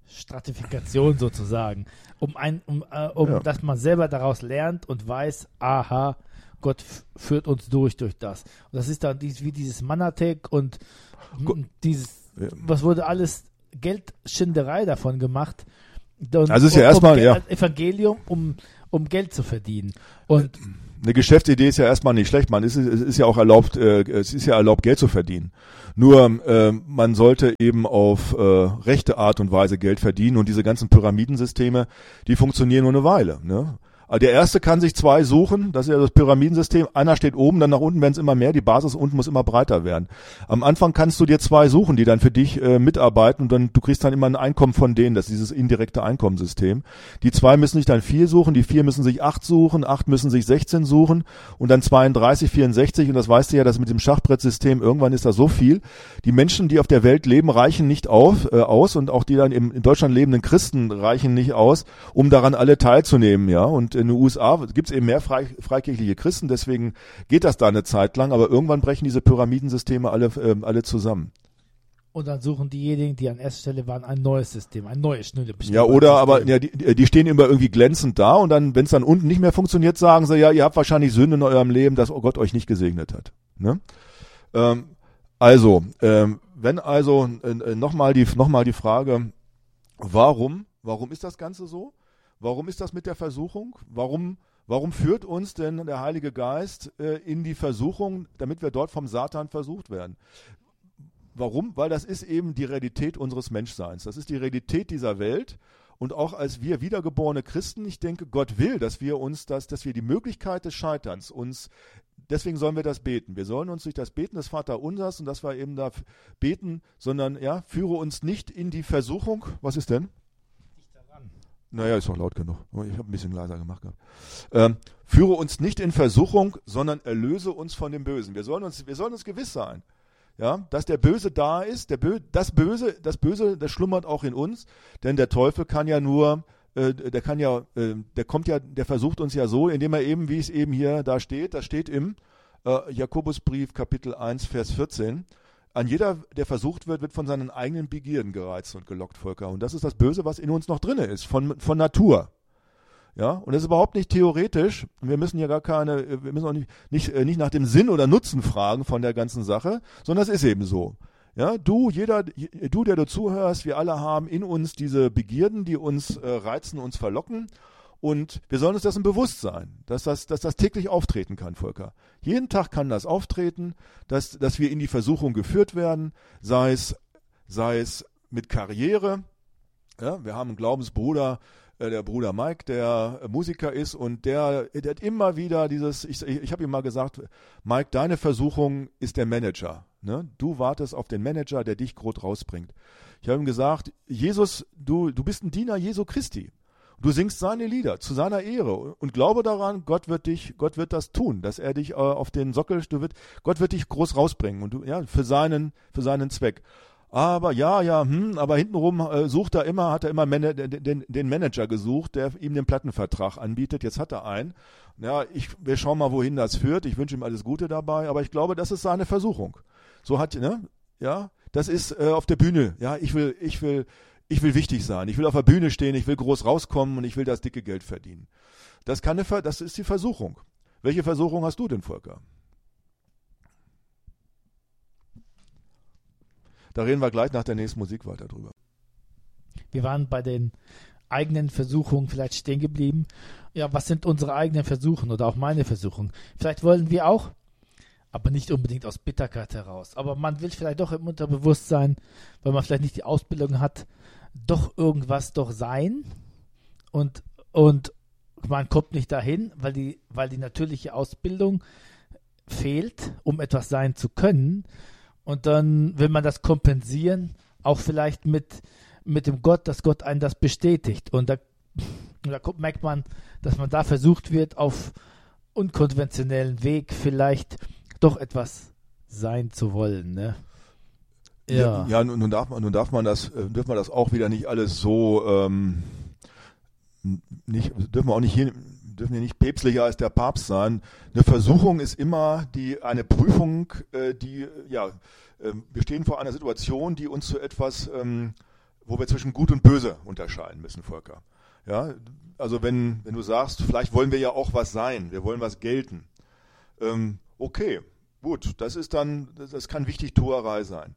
Speaker 1: Stratifikation sozusagen, um ein, um, äh, um
Speaker 2: Ja.
Speaker 1: dass man selber daraus lernt und weiß, aha, Gott f- führt uns durch durch das. Und das ist dann dies, wie dieses Manatek und
Speaker 2: Go-
Speaker 1: m- dieses,
Speaker 2: Ja.
Speaker 1: was wurde alles Geldschinderei davon gemacht. Und,
Speaker 2: Also es ist ja
Speaker 1: um,
Speaker 2: erstmal,
Speaker 1: um, Ge-
Speaker 2: ja.
Speaker 1: Evangelium, um, um Geld zu verdienen. Und
Speaker 2: Eine Geschäftsidee ist ja erstmal nicht schlecht, man. Es ist, es ist ja auch erlaubt, äh, es ist ja erlaubt, Geld zu verdienen. Nur äh, man sollte eben auf äh, rechte Art und Weise Geld verdienen und diese ganzen Pyramidensysteme, die funktionieren nur eine Weile. Ne? Der erste kann sich zwei suchen, das ist ja das Pyramidensystem. Einer steht oben, dann nach unten werden es immer mehr, die Basis unten muss immer breiter werden. Am Anfang kannst du dir zwei suchen, die dann für dich äh, mitarbeiten und dann du kriegst dann immer ein Einkommen von denen, das ist dieses indirekte Einkommenssystem. Die zwei müssen sich dann vier suchen, die vier müssen sich acht suchen, acht müssen sich sechzehn suchen und dann zweiunddreißig, vierundsechzig und das weißt du ja, dass mit dem Schachbrettsystem irgendwann ist da so viel. Die Menschen, die auf der Welt leben, reichen nicht auf, äh, aus und auch die dann im, in Deutschland lebenden Christen reichen nicht aus, um daran alle teilzunehmen, ja, und in den U S A gibt es eben mehr frei, freikirchliche Christen, deswegen geht das da eine Zeit lang, aber irgendwann brechen diese Pyramidensysteme alle, äh, alle zusammen.
Speaker 1: Und dann suchen diejenigen, die an erster Stelle waren, ein neues System, ein neues, schnelle
Speaker 2: Ja, oder aber ja, die, die stehen immer irgendwie glänzend da und dann, wenn es dann unten nicht mehr funktioniert, sagen sie, ja, ihr habt wahrscheinlich Sünde in eurem Leben, dass Gott euch nicht gesegnet hat. Ne? Ähm, also, ähm, wenn also äh, nochmal die, noch mal die Frage, warum, warum ist das Ganze so? Warum ist das mit der Versuchung? Warum, warum führt uns denn der Heilige Geist äh, in die Versuchung, damit wir dort vom Satan versucht werden? Warum? Weil das ist eben die Realität unseres Menschseins. Das ist die Realität dieser Welt. Und auch als wir wiedergeborene Christen, ich denke, Gott will, dass wir uns das, dass wir die Möglichkeit des Scheiterns uns, deswegen sollen wir das beten. Wir sollen uns durch das Beten des Vaterunsers und dass wir eben da beten, sondern ja, führe uns nicht in die Versuchung. Was ist denn? Naja, ist doch laut genug. Ich habe ein bisschen leiser gemacht gehabt. Ähm, führe uns nicht in Versuchung, sondern erlöse uns von dem Bösen. Wir sollen uns, wir sollen uns gewiss sein, ja, dass der Böse da ist. Der Bö das Böse, das Böse, das schlummert auch in uns, denn der Teufel kann ja nur, äh, der kann ja, äh, der kommt ja, der versucht uns ja so, indem er eben, wie es eben hier da steht, das steht im äh, Jakobusbrief Kapitel eins, Vers vierzehn. An jeder, der versucht wird, wird von seinen eigenen Begierden gereizt und gelockt, Volker. Und das ist das Böse, was in uns noch drin ist, von, von Natur. Ja, und das ist überhaupt nicht theoretisch. Wir müssen ja gar keine, wir müssen auch nicht, nicht, nicht nach dem Sinn oder Nutzen fragen von der ganzen Sache, sondern es ist eben so. Ja, du, jeder, du, der du zuhörst, wir alle haben in uns diese Begierden, die uns äh, reizen, uns verlocken. Und wir sollen uns dessen bewusst sein, dass das, dass das täglich auftreten kann, Volker. Jeden Tag kann das auftreten, dass, dass wir in die Versuchung geführt werden, sei es, sei es mit Karriere. Ja, wir haben einen Glaubensbruder, äh, der Bruder Mike, der äh, Musiker ist und der, der hat immer wieder dieses, ich, ich, ich habe ihm mal gesagt, Mike, deine Versuchung ist der Manager. Ne? Du wartest auf den Manager, der dich groß rausbringt. Ich habe ihm gesagt, Jesus, du, du bist ein Diener Jesu Christi. Du singst seine Lieder zu seiner Ehre und glaube daran, Gott wird dich, Gott wird das tun, dass er dich äh, auf den Sockel, du wird, Gott wird dich groß rausbringen und du, ja, für seinen, für seinen Zweck. Aber ja, ja, hm, aber hintenrum äh, sucht er immer, hat er immer Man den, den, den Manager gesucht, der ihm den Plattenvertrag anbietet. Jetzt hat er einen. Ja, ich, wir schauen mal, wohin das führt. Ich wünsche ihm alles Gute dabei, aber ich glaube, das ist seine Versuchung. So hat, ne, ja, das ist äh, auf der Bühne. Ja, ich will, ich will. Ich will wichtig sein, ich will auf der Bühne stehen, ich will groß rauskommen und ich will das dicke Geld verdienen. Das, kann eine, das ist die Versuchung. Welche Versuchung hast du denn, Volker? Da reden wir gleich nach der nächsten Musik weiter drüber.
Speaker 1: Wir waren bei den eigenen Versuchungen vielleicht stehen geblieben. Ja, was sind unsere eigenen Versuchen oder auch meine Versuchungen? Vielleicht wollen wir auch, aber nicht unbedingt aus Bitterkeit heraus. Aber man will vielleicht doch im Unterbewusstsein, weil man vielleicht nicht die Ausbildung hat, doch irgendwas doch sein und, und man kommt nicht dahin, weil die, weil die natürliche Ausbildung fehlt, um etwas sein zu können. Und dann will man das kompensieren, auch vielleicht mit, mit dem Gott, dass Gott einen das bestätigt. Und da, und da kommt, merkt man, dass man da versucht wird, auf unkonventionellen Weg vielleicht doch etwas sein zu wollen, ne? Ja,
Speaker 2: ja, ja nun, nun, darf man, nun darf man das, äh, dürfen wir das auch wieder nicht alles so, ähm, nicht, dürfen wir auch nicht hier, dürfen wir nicht päpstlicher als der Papst sein. Eine Versuchung ist immer die, eine Prüfung, äh, die, ja, äh, wir stehen vor einer Situation, die uns zu etwas ähm, wo wir zwischen Gut und Böse unterscheiden müssen, Volker. Ja, also wenn, wenn du sagst, vielleicht wollen wir ja auch was sein, wir wollen was gelten. Ähm, okay, gut, das ist dann, das kann Wichtigtuerei sein.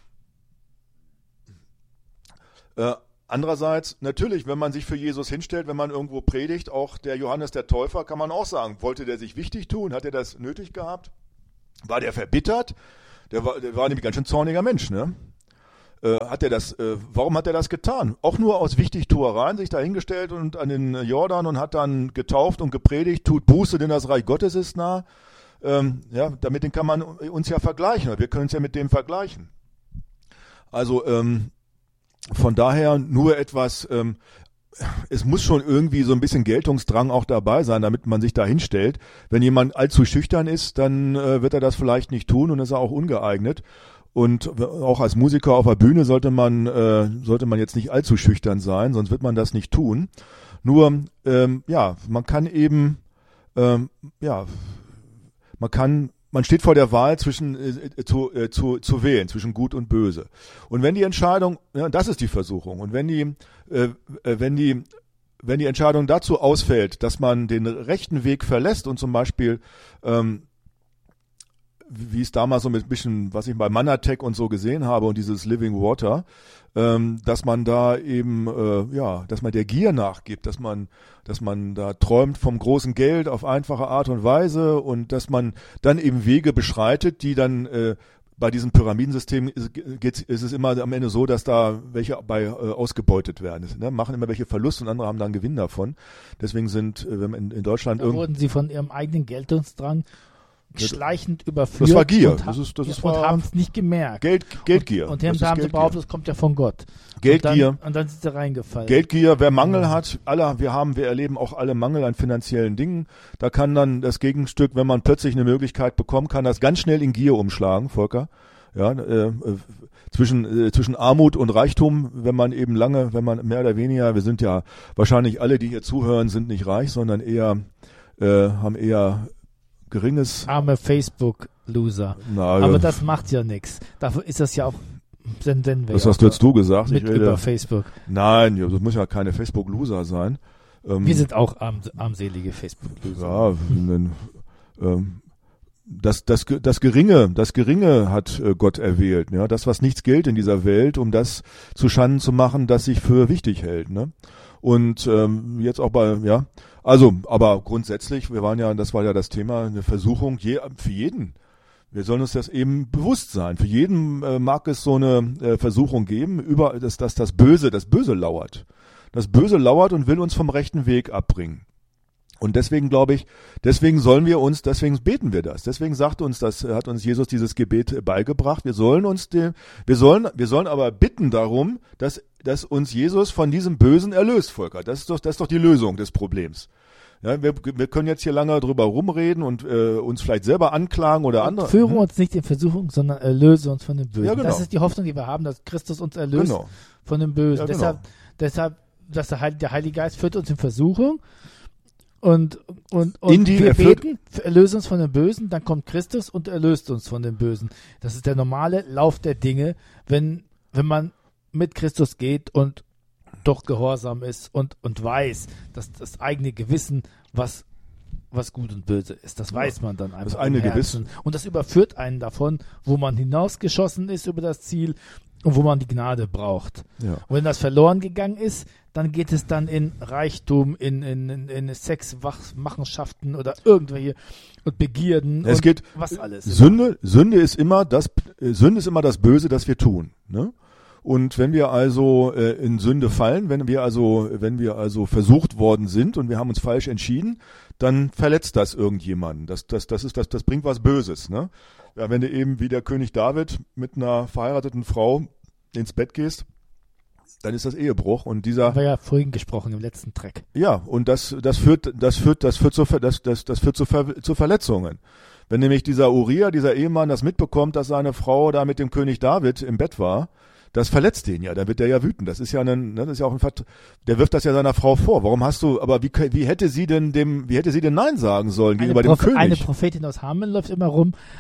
Speaker 2: Äh, andererseits, natürlich, wenn man sich für Jesus hinstellt, wenn man irgendwo predigt, auch der Johannes der Täufer, kann man auch sagen, wollte der sich wichtig tun, hat er das nötig gehabt? War der verbittert? Der war, der war nämlich ganz schön zorniger Mensch, ne? Äh, hat er das, äh, warum hat er das getan? Auch nur aus Wichtigtuereien sich dahingestellt und an den Jordan und hat dann getauft und gepredigt, tut Buße, denn das Reich Gottes ist nah. Ähm, ja, damit den kann man uns ja vergleichen, wir können es ja mit dem vergleichen. Also ähm, von daher nur etwas, ähm, es muss schon irgendwie so ein bisschen Geltungsdrang auch dabei sein, damit man sich da hinstellt. Wenn jemand allzu schüchtern ist, dann äh, wird er das vielleicht nicht tun und ist er auch ungeeignet. Und auch als Musiker auf der Bühne sollte man äh, sollte man jetzt nicht allzu schüchtern sein, sonst wird man das nicht tun. Nur ähm, ja, man kann eben ähm, ja, man kann man steht vor der Wahl zwischen äh, zu, äh, zu zu wählen zwischen Gut und Böse. Und wenn die Entscheidung, ja, das ist die Versuchung. Und wenn die äh, wenn die wenn die Entscheidung dazu ausfällt, dass man den rechten Weg verlässt und zum Beispiel ähm, wie es damals so mit ein bisschen, was ich bei Manatech und so gesehen habe und dieses Living Water, ähm, dass man da eben, äh, ja, dass man der Gier nachgibt, dass man, dass man da träumt vom großen Geld auf einfache Art und Weise und dass man dann eben Wege beschreitet, die dann äh, bei diesem Pyramidensystem ist, geht's, ist es immer am Ende so, dass da welche bei äh, ausgebeutet werden. Ne? Machen immer welche Verluste und andere haben dann Gewinn davon. Deswegen sind, äh, wenn man in, in Deutschland
Speaker 1: da wurden sie von ihrem eigenen Geltungsdrang schleichend überführt.
Speaker 2: Das war Gier.
Speaker 1: Und, ha-
Speaker 2: das ist, das ist
Speaker 1: und haben es nicht gemerkt.
Speaker 2: Geld, Geldgier.
Speaker 1: Und, und haben, haben sie behauptet, das kommt ja von Gott.
Speaker 2: Geldgier.
Speaker 1: Und dann, und dann sind sie reingefallen.
Speaker 2: Geldgier, wer Mangel hat, alle, wir haben, wir erleben auch alle Mangel an finanziellen Dingen. Da kann dann das Gegenstück, wenn man plötzlich eine Möglichkeit bekommt, kann das ganz schnell in Gier umschlagen, Volker. Ja, äh, äh, zwischen äh, zwischen Armut und Reichtum, wenn man eben lange, wenn man mehr oder weniger, wir sind ja wahrscheinlich alle, die hier zuhören, sind nicht reich, sondern eher äh, haben eher geringes.
Speaker 1: Arme Facebook-Loser.
Speaker 2: Na,
Speaker 1: Aber
Speaker 2: ja.
Speaker 1: das macht ja nichts. Dafür ist das ja auch. Denn, denn
Speaker 2: das hast du jetzt du gesagt.
Speaker 1: Mit
Speaker 2: ich rede,
Speaker 1: über Facebook.
Speaker 2: Nein, das muss ja keine Facebook-Loser sein. Ähm,
Speaker 1: Wir sind auch arm, armselige Facebook-Loser.
Speaker 2: Ja, denn, ähm, das, das, das Geringe, das Geringe hat äh, Gott erwählt. Ja, das, was nichts gilt in dieser Welt, um das zu Schanden zu machen, das sich für wichtig hält. Ne? Und ähm, jetzt auch bei, ja, also, aber grundsätzlich, wir waren ja, das war ja das Thema, eine Versuchung je, für jeden. Wir sollen uns das eben bewusst sein. Für jeden äh, mag es so eine äh, Versuchung geben, über, dass, dass das Böse, das Böse lauert. Das Böse lauert und will uns vom rechten Weg abbringen. Und deswegen glaube ich, deswegen sollen wir uns, deswegen beten wir das. Deswegen sagt uns das, hat uns Jesus dieses Gebet beigebracht. Wir sollen uns den, wir sollen, wir sollen aber bitten darum, dass, dass uns Jesus von diesem Bösen erlöst, Volker. Das ist doch, das ist doch die Lösung des Problems. Ja, wir, wir können jetzt hier lange drüber rumreden und äh, uns vielleicht selber anklagen oder andere.
Speaker 1: Führe uns nicht in Versuchung, sondern erlöse uns von dem Bösen.
Speaker 2: Ja, genau.
Speaker 1: Das ist die Hoffnung, die wir haben, dass Christus uns erlöst
Speaker 2: Genau.
Speaker 1: von dem Bösen.
Speaker 2: Ja, genau.
Speaker 1: Deshalb, deshalb, dass der, Heil, der Heilige Geist führt uns in Versuchung. Und, und, und
Speaker 2: In die,
Speaker 1: wir
Speaker 2: er führt-
Speaker 1: beten, erlöse uns von dem Bösen, dann kommt Christus und erlöst uns von dem Bösen. Das ist der normale Lauf der Dinge, wenn, wenn man mit Christus geht und doch gehorsam ist und, und weiß, dass das eigene Gewissen, was, was gut und böse ist, das weiß man dann einfach.
Speaker 2: Das eigene
Speaker 1: im Herzen.
Speaker 2: Gewissen.
Speaker 1: Und das überführt einen davon, wo man hinausgeschossen ist über das Ziel und wo man die Gnade braucht.
Speaker 2: Ja.
Speaker 1: Und wenn das verloren gegangen ist, dann geht es dann in Reichtum, in, in, in, in Sexmachenschaften oder irgendwelche und Begierden
Speaker 2: Es
Speaker 1: und
Speaker 2: geht,
Speaker 1: was alles.
Speaker 2: Sünde, Sünde ist immer das, äh, Sünde ist immer das Böse, das wir tun. Ne? Und wenn wir also äh, in Sünde fallen, wenn wir also, wenn wir also versucht worden sind und wir haben uns falsch entschieden, dann verletzt das irgendjemanden. Das, das, das ist, das, das bringt was Böses. Ne? Ja, wenn du eben wie der König David mit einer verheirateten Frau ins Bett gehst, dann ist das Ehebruch und dieser
Speaker 1: Haben wir ja vorhin gesprochen im letzten Track.
Speaker 2: ja und das das führt das führt das führt zu Ver- das das das führt zu, Ver, zu Verletzungen. Wenn nämlich dieser Uriah, dieser Ehemann, das mitbekommt, dass seine Frau da mit dem König David im Bett war, das verletzt den ja, dann wird der ja wütend. Das ist ja ein, ne, das ist ja auch ein Vert- der wirft das ja seiner Frau vor. Warum hast du, aber wie wie hätte sie denn dem, wie hätte sie denn Nein sagen sollen
Speaker 1: Eine,
Speaker 2: gegenüber dem
Speaker 1: Proph- eine
Speaker 2: König?
Speaker 1: Prophetin aus Hameln läuft immer rum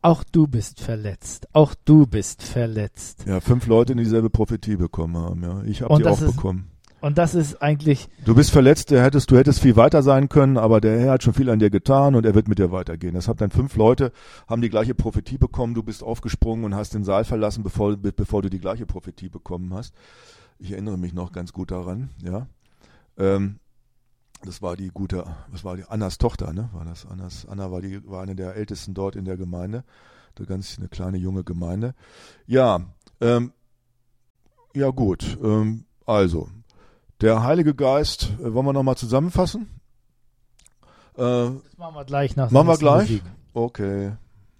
Speaker 1: auch du bist verletzt. Auch du bist verletzt.
Speaker 2: Ja, fünf Leute, die dieselbe Prophetie bekommen haben. Ja, ich habe die auch
Speaker 1: ist,
Speaker 2: bekommen.
Speaker 1: Und das ist eigentlich...
Speaker 2: Du bist verletzt, du hättest, du hättest viel weiter sein können, aber der Herr hat schon viel an dir getan und er wird mit dir weitergehen. Das haben dann fünf Leute, haben die gleiche Prophetie bekommen, du bist aufgesprungen und hast den Saal verlassen, bevor, bevor du die gleiche Prophetie bekommen hast. Ich erinnere mich noch ganz gut daran, ja. Ähm, das war die gute, das war die Annas Tochter, ne? War das Annas, Anna war die, war eine der ältesten dort in der Gemeinde. Eine ganz, eine kleine junge Gemeinde. Ja, ähm, ja gut, ähm, also, der Heilige Geist, äh, wollen wir nochmal zusammenfassen? Äh,
Speaker 1: das machen wir gleich nach
Speaker 2: Machen wir gleich?
Speaker 1: Musik.
Speaker 2: Okay.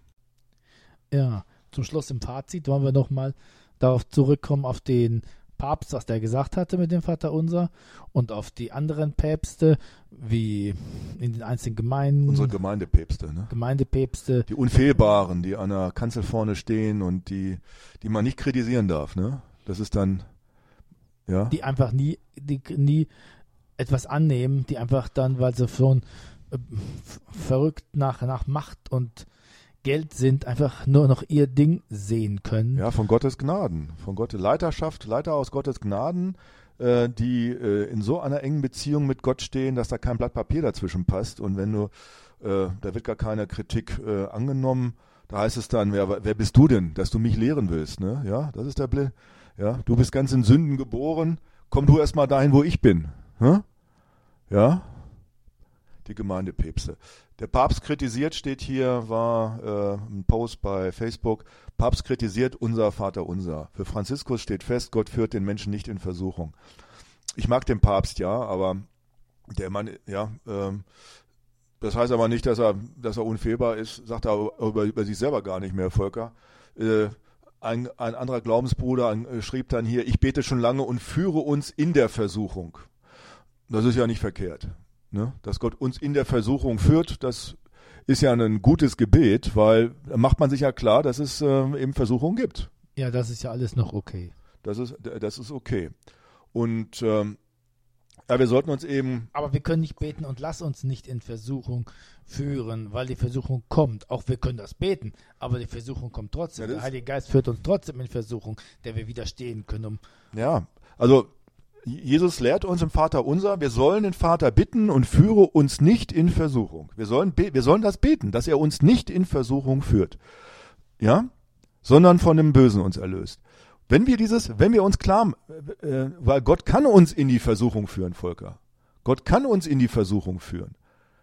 Speaker 1: Ja, zum Schluss im Fazit wollen wir nochmal darauf zurückkommen, auf den Papst, was der gesagt hatte mit dem Vaterunser und auf die anderen Päpste, wie in den einzelnen Gemeinden.
Speaker 2: Unsere Gemeindepäpste, ne?
Speaker 1: Gemeindepäpste.
Speaker 2: Die Unfehlbaren, die an der Kanzel vorne stehen und die, die man nicht kritisieren darf, ne? Das ist dann, ja.
Speaker 1: Die einfach nie, die nie etwas annehmen, die einfach dann, weil sie schon äh, verrückt nach, nach Macht und Geld sind, einfach nur noch ihr Ding sehen können.
Speaker 2: Ja, von Gottes Gnaden, von Gottes Leiterschaft, Leiter aus Gottes Gnaden, äh, die äh, in so einer engen Beziehung mit Gott stehen, dass da kein Blatt Papier dazwischen passt und wenn du, äh, da wird gar keine Kritik äh, angenommen, da heißt es dann, wer, wer bist du denn, dass du mich lehren willst, ne? Ja, das ist der Blick. Ja, du bist ganz in Sünden geboren, komm du erst mal dahin, wo ich bin. Hm? Ja, die Gemeindepäpste. Der Papst kritisiert, steht hier, war äh, ein Post bei Facebook, Papst kritisiert unser Vater unser. Für Franziskus steht fest, Gott führt den Menschen nicht in Versuchung. Ich mag den Papst, ja, aber der Mann, ja, ähm, das heißt aber nicht, dass er, dass er unfehlbar ist, sagt er über, über sich selber gar nicht mehr, Volker. Äh, Ein, ein anderer Glaubensbruder ein, schrieb dann hier, ich bete schon lange und führe uns in der Versuchung. Das ist ja nicht verkehrt. Ne? Dass Gott uns in der Versuchung führt, das ist ja ein gutes Gebet, weil da macht man sich ja klar, dass es äh, eben Versuchungen gibt.
Speaker 1: Ja, das ist ja alles noch okay.
Speaker 2: Das ist, das ist okay. Und ähm, ja, wir sollten uns eben...
Speaker 1: Aber wir können nicht beten und lass uns nicht in Versuchung führen, weil die Versuchung kommt. Auch wir können das beten, aber die Versuchung kommt trotzdem. Ja, der Heilige Geist führt uns trotzdem in Versuchung, der wir widerstehen können. Um
Speaker 2: ja, also Jesus lehrt uns im Vater unser, wir sollen den Vater bitten und führe uns nicht in Versuchung. Wir sollen, wir sollen das beten, dass er uns nicht in Versuchung führt, ja, sondern von dem Bösen uns erlöst. Wenn wir dieses, wenn wir uns klar, äh, weil Gott kann uns in die Versuchung führen, Volker. Gott kann uns in die Versuchung führen.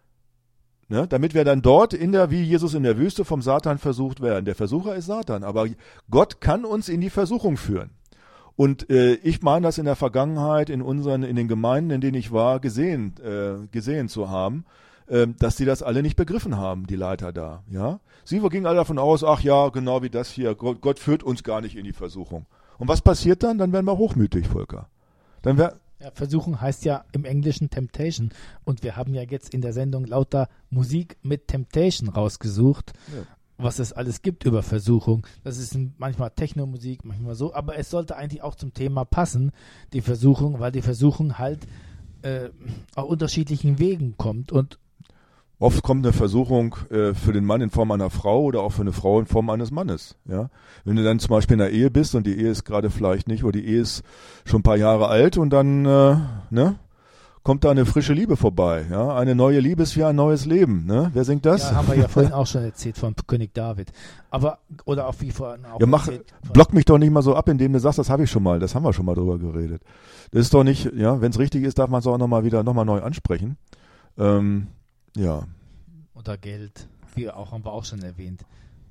Speaker 2: Ne? Damit wir dann dort in der, wie Jesus in der Wüste vom Satan versucht werden. Der Versucher ist Satan, aber Gott kann uns in die Versuchung führen. Und äh, ich meine das in der Vergangenheit in unseren, in den Gemeinden, in denen ich war, gesehen, äh, gesehen zu haben, äh, dass sie das alle nicht begriffen haben, die Leiter da. Ja, sie gingen alle davon aus, ach ja, genau wie das hier, Gott, Gott führt uns gar nicht in die Versuchung. Und was passiert dann? Dann werden wir hochmütig, Volker. Dann wär,
Speaker 1: ja, Versuchung heißt ja im Englischen Temptation. Und wir haben ja jetzt in der Sendung lauter Musik mit Temptation rausgesucht. Ja. Was es alles gibt über Versuchung. Das ist manchmal Technomusik, manchmal so, aber es sollte eigentlich auch zum Thema passen, die Versuchung, weil die Versuchung halt äh, auf unterschiedlichen Wegen kommt. Und
Speaker 2: oft kommt eine Versuchung äh, für den Mann in Form einer Frau oder auch für eine Frau in Form eines Mannes. Ja? Wenn du dann zum Beispiel in einer Ehe bist und die Ehe ist gerade vielleicht nicht, oder die Ehe ist schon ein paar Jahre alt und dann, äh, ne? kommt da eine frische Liebe vorbei. Ja? Eine neue Liebe ist wie ein neues Leben. Ne? Wer singt das?
Speaker 1: Ja, haben wir ja vorhin auch schon erzählt von König David. Aber, oder auch wie vorhin auch
Speaker 2: ja, mach, block mich doch nicht mal so ab, indem du sagst, das habe ich schon mal, das haben wir schon mal drüber geredet. Das ist doch nicht, ja, wenn es richtig ist, darf man es auch nochmal wieder, nochmal neu ansprechen. Ähm, ja.
Speaker 1: Oder Geld, wie auch, haben wir auch schon erwähnt.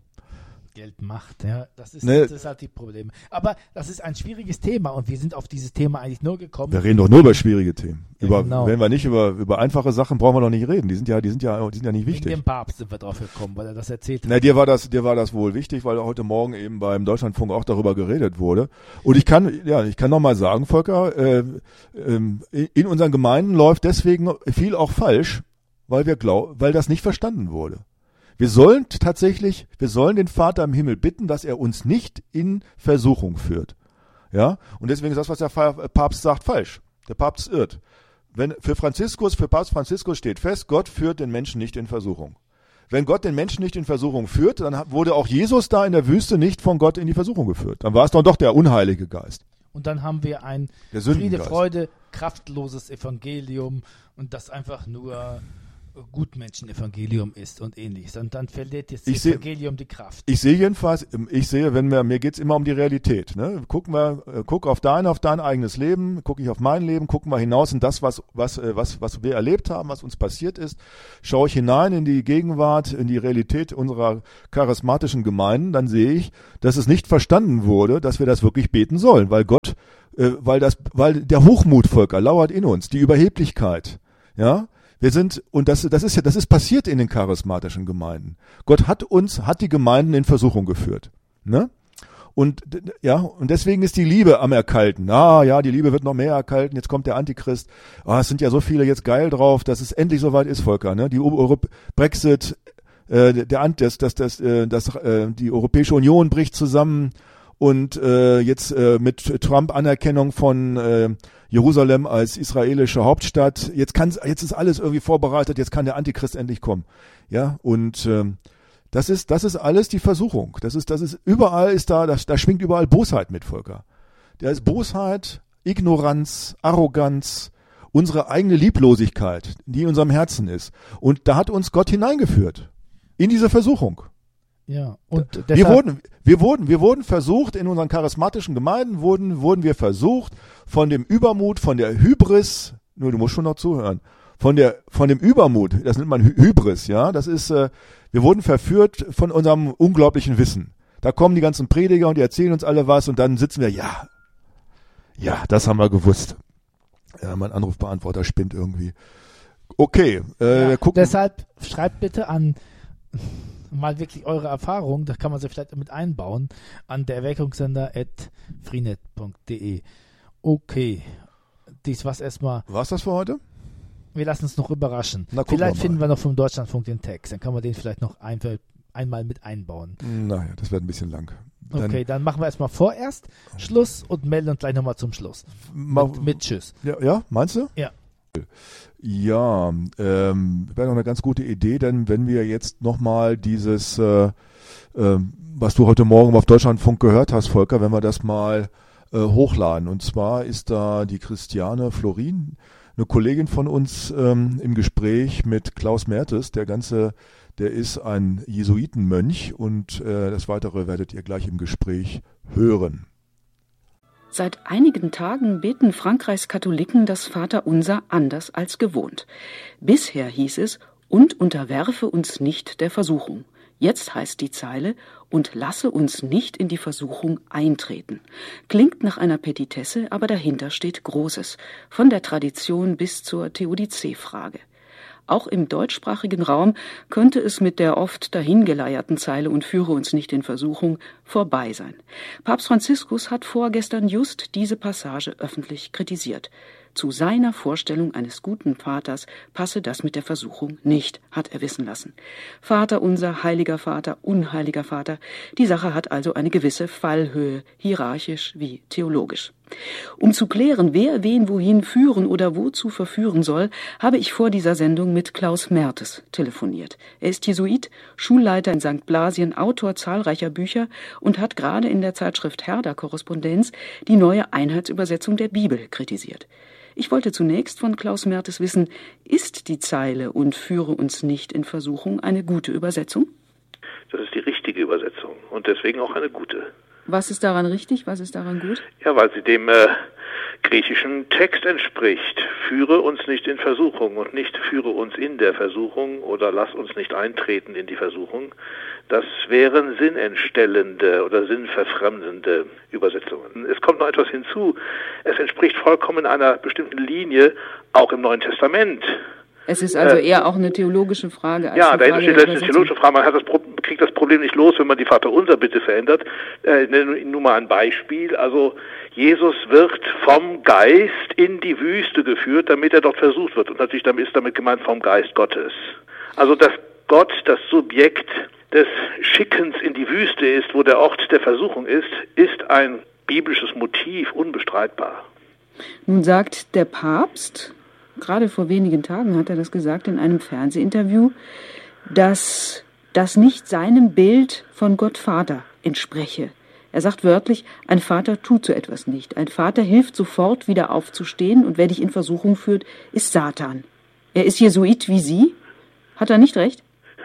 Speaker 1: Geld macht, ja, das ist,
Speaker 2: ne,
Speaker 1: das ist halt die Probleme. Aber das ist ein schwieriges Thema und wir sind auf dieses Thema eigentlich nur gekommen.
Speaker 2: Wir reden doch nur über schwierige Themen.
Speaker 1: Ja,
Speaker 2: über,
Speaker 1: genau.
Speaker 2: Wenn wir nicht über, über einfache Sachen, brauchen wir doch nicht reden. Die sind ja, die sind ja, die sind ja nicht wichtig.
Speaker 1: Wegen dem Papst sind wir drauf gekommen, weil er das erzählt hat.
Speaker 2: Na, dir war das, dir war das wohl wichtig, weil heute Morgen eben beim Deutschlandfunk auch darüber geredet wurde. Und ich kann, ja, ich kann noch mal sagen, Volker, äh, äh, in unseren Gemeinden läuft deswegen viel auch falsch, weil wir glauben, weil das nicht verstanden wurde. Wir sollen tatsächlich, wir sollen den Vater im Himmel bitten, dass er uns nicht in Versuchung führt. Ja? Und deswegen ist das, was der Papst sagt, falsch. Der Papst irrt. Wenn, für Franziskus, für Papst Franziskus steht fest, Gott führt den Menschen nicht in Versuchung. wenn Gott den Menschen nicht in Versuchung führt, dann wurde auch Jesus da in der Wüste nicht von Gott in die Versuchung geführt. Dann war es dann doch der unheilige Geist.
Speaker 1: Und dann haben wir ein
Speaker 2: Der
Speaker 1: Friede,
Speaker 2: Sündengeist.
Speaker 1: Freude, kraftloses Evangelium und das einfach nur Gutmenschen-Evangelium ist und ähnliches. Und dann verliert jetzt das
Speaker 2: Ich seh-
Speaker 1: Evangelium die Kraft.
Speaker 2: Ich sehe jedenfalls, ich sehe, wenn wir, mir geht's immer um die Realität. Ne? Gucken wir, äh, guck auf dein, auf dein eigenes Leben, gucke ich auf mein Leben, gucken wir hinaus in das, was, was, äh, was, was wir erlebt haben, was uns passiert ist. Schaue ich hinein in die Gegenwart, in die Realität unserer charismatischen Gemeinden, dann sehe ich, dass es nicht verstanden wurde, dass wir das wirklich beten sollen, weil Gott, äh, weil das, weil der Hochmut, Volker, lauert in uns, die Überheblichkeit, ja. Wir sind, und das, das ist ja, das ist passiert in den charismatischen Gemeinden. Gott hat uns, hat die Gemeinden in Versuchung geführt, ne? Und, ja, und deswegen ist die Liebe am Erkalten. Ah, ja, die Liebe wird noch mehr erkalten. Jetzt kommt der Antichrist. Ah, es sind ja so viele jetzt geil drauf, dass es endlich soweit ist, Volker, ne? Die Euro- Brexit, äh, der Ant, das, das, das, äh, das, äh, die Europäische Union bricht zusammen. Und äh, jetzt äh, mit Trump-Anerkennung von äh, Jerusalem als israelische Hauptstadt, jetzt kann jetzt ist alles irgendwie vorbereitet, jetzt kann der Antichrist endlich kommen, ja. Und ähm, das ist das ist alles die Versuchung. Das ist das ist überall ist da, das, da schwingt überall Bosheit mit, Volker. Da ist Bosheit, Ignoranz, Arroganz, unsere eigene Lieblosigkeit, die in unserem Herzen ist. Und da hat uns Gott hineingeführt in diese Versuchung.
Speaker 1: Ja, und
Speaker 2: Wir
Speaker 1: deshalb,
Speaker 2: wurden, wir wurden, wir wurden versucht, in unseren charismatischen Gemeinden wurden, wurden wir versucht, von dem Übermut, von der Hybris, nur du musst schon noch zuhören, von der, von dem Übermut, das nennt man Hy- Hybris, ja, das ist, äh, wir wurden verführt von unserem unglaublichen Wissen. Da kommen die ganzen Prediger und die erzählen uns alle was und dann sitzen wir, ja, ja, das haben wir gewusst. Ja, mein Anrufbeantworter spinnt irgendwie. Okay, äh,
Speaker 1: ja,
Speaker 2: wir gucken.
Speaker 1: deshalb schreibt bitte an mal wirklich eure Erfahrung, da kann man sie vielleicht mit einbauen, an der Erweckungssender at freenet punkt de. Okay, dies war's erstmal.
Speaker 2: War's das für heute?
Speaker 1: Wir lassen uns noch überraschen.
Speaker 2: Na, gucken
Speaker 1: Vielleicht
Speaker 2: wir mal.
Speaker 1: finden wir noch vom Deutschlandfunk den Text, dann kann man den vielleicht noch ein, einmal mit einbauen.
Speaker 2: Naja, das wird ein bisschen lang. Dann
Speaker 1: Okay, dann machen wir erstmal vorerst Schluss und melden uns gleich nochmal zum Schluss.
Speaker 2: ma-
Speaker 1: Mit, mit Tschüss.
Speaker 2: Ja, ja, meinst du?
Speaker 1: Ja.
Speaker 2: Ja, ähm, wäre noch eine ganz gute Idee, denn wenn wir jetzt nochmal dieses, äh, ähm, was du heute Morgen auf Deutschlandfunk gehört hast, Volker, wenn wir das mal äh, hochladen. Und zwar ist da die Christiane Florin, eine Kollegin von uns, ähm, im Gespräch mit Klaus Mertes. Der ganze, der ist ein Jesuitenmönch und äh, das Weitere werdet ihr gleich im Gespräch hören.
Speaker 3: Seit einigen Tagen beten Frankreichs Katholiken das Vaterunser anders als gewohnt. Bisher hieß es, und unterwerfe uns nicht der Versuchung. Jetzt heißt die Zeile, und lasse uns nicht in die Versuchung eintreten. Klingt nach einer Petitesse, aber dahinter steht Großes, von der Tradition bis zur Theodizee-Frage. Auch im deutschsprachigen Raum könnte es mit der oft dahingeleierten Zeile und führe uns nicht in Versuchung vorbei sein. Papst Franziskus hat vorgestern just diese Passage öffentlich kritisiert. Zu seiner Vorstellung eines guten Vaters passe das mit der Versuchung nicht, hat er wissen lassen. Vater unser, heiliger Vater, unheiliger Vater, die Sache hat also eine gewisse Fallhöhe, hierarchisch wie theologisch. Um zu klären, wer wen wohin führen oder wozu verführen soll, habe ich vor dieser Sendung mit Klaus Mertes telefoniert. Er ist Jesuit, Schulleiter in Sankt Blasien, Autor zahlreicher Bücher und hat gerade in der Zeitschrift Herder Korrespondenz die neue Einheitsübersetzung der Bibel kritisiert. Ich wollte zunächst von Klaus Mertes wissen, ist die Zeile und führe uns nicht in Versuchung eine gute Übersetzung?
Speaker 4: Das ist die richtige Übersetzung und deswegen auch eine gute.
Speaker 3: Was ist daran richtig, was ist daran gut?
Speaker 4: Ja, weil sie dem äh, griechischen Text entspricht. Führe uns nicht in Versuchung und nicht führe uns in der Versuchung oder lass uns nicht eintreten in die Versuchung. Das wären sinnentstellende oder sinnverfremdende Übersetzungen. Es kommt noch etwas hinzu. Es entspricht vollkommen einer bestimmten Linie, auch im Neuen Testament.
Speaker 3: Es ist also
Speaker 4: Äh,
Speaker 3: eher auch eine theologische Frage als
Speaker 4: Ja,
Speaker 3: eine
Speaker 4: dahinter
Speaker 3: Frage
Speaker 4: steht
Speaker 3: der
Speaker 4: letztlich
Speaker 3: Übersetzung.
Speaker 4: theologische Frage. Man hat das Pro- kriegt das Problem nicht los, wenn man die Vaterunser-Bitte verändert. Äh, ich nenne Ihnen nur mal ein Beispiel. Also Jesus wird vom Geist in die Wüste geführt, damit er dort versucht wird. Und natürlich damit ist damit gemeint vom Geist Gottes. Also dass Gott das Subjekt des Schickens in die Wüste ist, wo der Ort der Versuchung ist, ist ein biblisches Motiv, unbestreitbar.
Speaker 3: Nun sagt der Papst, gerade vor wenigen Tagen hat er das gesagt in einem Fernsehinterview, dass das nicht seinem Bild von Gott Vater entspreche. Er sagt wörtlich, ein Vater tut so etwas nicht. Ein Vater hilft sofort wieder aufzustehen und wer dich in Versuchung führt, ist Satan. Er ist Jesuit wie Sie? Hat er nicht recht?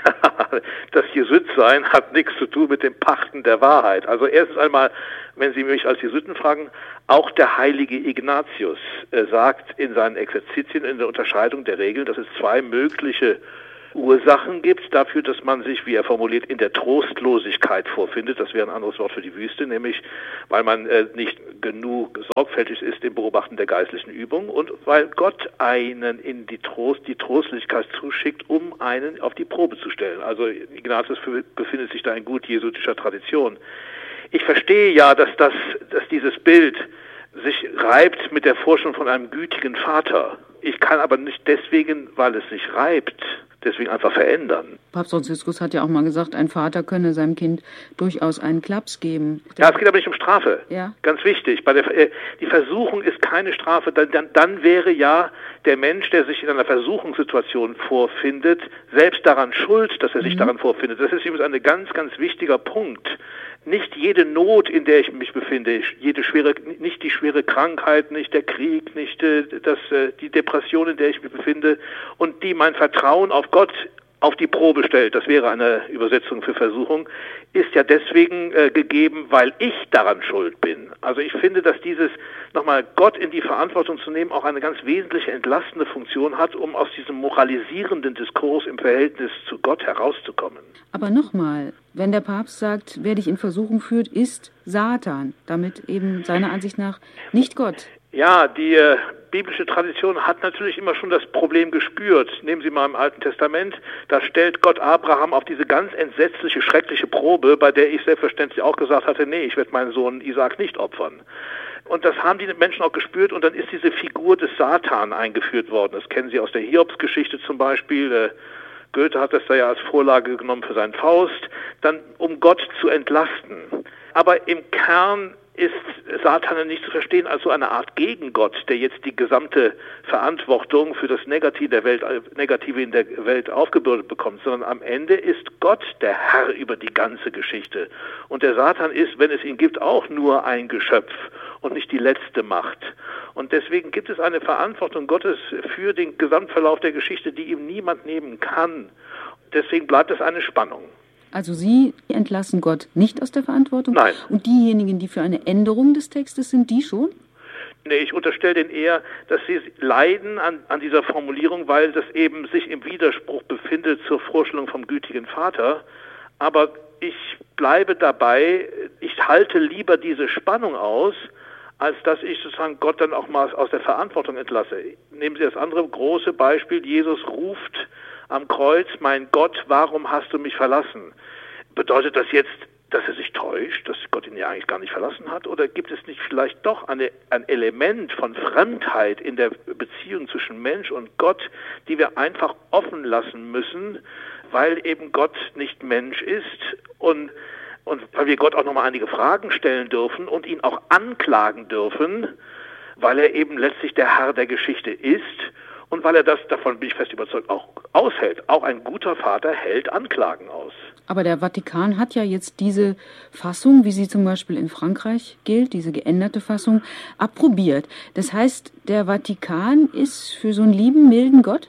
Speaker 4: Das Jesuitsein hat nichts zu tun mit dem Pachten der Wahrheit. Also erstens einmal, wenn Sie mich als Jesuiten fragen, auch der heilige Ignatius äh, sagt in seinen Exerzitien in der Unterscheidung der Regeln, dass es zwei mögliche Ursachen gibt dafür, dass man sich, wie er formuliert, in der Trostlosigkeit vorfindet. Das wäre ein anderes Wort für die Wüste, nämlich weil man äh, nicht genug sorgfältig ist im Beobachten der geistlichen Übung und weil Gott einen in die Trost, die Trostlosigkeit zuschickt, um einen auf die Probe zu stellen. Also Ignatius befindet sich da in gut jesuitischer Tradition. Ich verstehe ja, dass das, dass dieses Bild sich reibt mit der Vorstellung von einem gütigen Vater. Ich kann aber nicht deswegen, weil es sich reibt, deswegen einfach verändern.
Speaker 3: Papst Franziskus hat ja auch mal gesagt, ein Vater könne seinem Kind durchaus einen Klaps geben.
Speaker 4: Ja, es geht aber nicht um Strafe.
Speaker 3: Ja.
Speaker 4: Ganz wichtig. Bei der, äh, die Versuchung ist keine Strafe. Dann, dann, dann wäre ja der Mensch, der sich in einer Versuchungssituation vorfindet, selbst daran schuld, dass er sich mhm. daran vorfindet. Das ist übrigens ein ganz, ganz wichtiger Punkt. Nicht jede Not, in der ich mich befinde, jede schwere, nicht die schwere Krankheit, nicht der Krieg, nicht äh, das, äh, die Depression, in der ich mich befinde und die mein Vertrauen auf Gott auf die Probe stellt, das wäre eine Übersetzung für Versuchung, ist ja deswegen äh, gegeben, weil ich daran schuld bin. Also ich finde, dass dieses nochmal Gott in die Verantwortung zu nehmen auch eine ganz wesentliche entlastende Funktion hat, um aus diesem moralisierenden Diskurs im Verhältnis zu Gott herauszukommen.
Speaker 3: Aber nochmal, wenn der Papst sagt, wer dich in Versuchung führt, ist Satan, damit eben seiner Ansicht nach nicht Gott.
Speaker 4: Ja, die äh, biblische Tradition hat natürlich immer schon das Problem gespürt. Nehmen Sie mal im Alten Testament, da stellt Gott Abraham auf diese ganz entsetzliche, schreckliche Probe, bei der ich selbstverständlich auch gesagt hatte, nee, ich werde meinen Sohn Isaak nicht opfern. Und das haben die Menschen auch gespürt und dann ist diese Figur des Satan eingeführt worden. Das kennen Sie aus der Hiobsgeschichte zum Beispiel. Äh, Goethe hat das da ja als Vorlage genommen für seinen Faust, dann um Gott zu entlasten. Aber im Kern ist Satan nicht zu verstehen als so eine Art Gegengott, der jetzt die gesamte Verantwortung für das Negative der Welt, Negative in der Welt aufgebürdet bekommt, sondern am Ende ist Gott der Herr über die ganze Geschichte. Und der Satan ist, wenn es ihn gibt, auch nur ein Geschöpf und nicht die letzte Macht. Und deswegen gibt es eine Verantwortung Gottes für den Gesamtverlauf der Geschichte, die ihm niemand nehmen kann. Deswegen bleibt es eine Spannung.
Speaker 3: Also Sie entlassen Gott nicht aus der Verantwortung?
Speaker 4: Nein.
Speaker 3: Und diejenigen, die für eine Änderung des Textes sind, die schon?
Speaker 4: Nee, ich unterstelle denen eher, dass sie leiden an, an dieser Formulierung, weil das eben sich im Widerspruch befindet zur Vorstellung vom gütigen Vater. Aber ich bleibe dabei, ich halte lieber diese Spannung aus, als dass ich sozusagen Gott dann auch mal aus der Verantwortung entlasse. Nehmen Sie das andere große Beispiel, Jesus ruft am Kreuz, mein Gott, warum hast du mich verlassen? Bedeutet das jetzt, dass er sich täuscht, dass Gott ihn ja eigentlich gar nicht verlassen hat? Oder gibt es nicht vielleicht doch eine, ein Element von Fremdheit in der Beziehung zwischen Mensch und Gott, die wir einfach offen lassen müssen, weil eben Gott nicht Mensch ist und, und weil wir Gott auch nochmal einige Fragen stellen dürfen und ihn auch anklagen dürfen, weil er eben letztlich der Herr der Geschichte ist und weil er das, davon bin ich fest überzeugt, auch aushält. Auch ein guter Vater hält Anklagen aus.
Speaker 3: Aber der Vatikan hat ja jetzt diese Fassung, wie sie zum Beispiel in Frankreich gilt, diese geänderte Fassung, approbiert. Das heißt, der Vatikan ist für so einen lieben, milden Gott?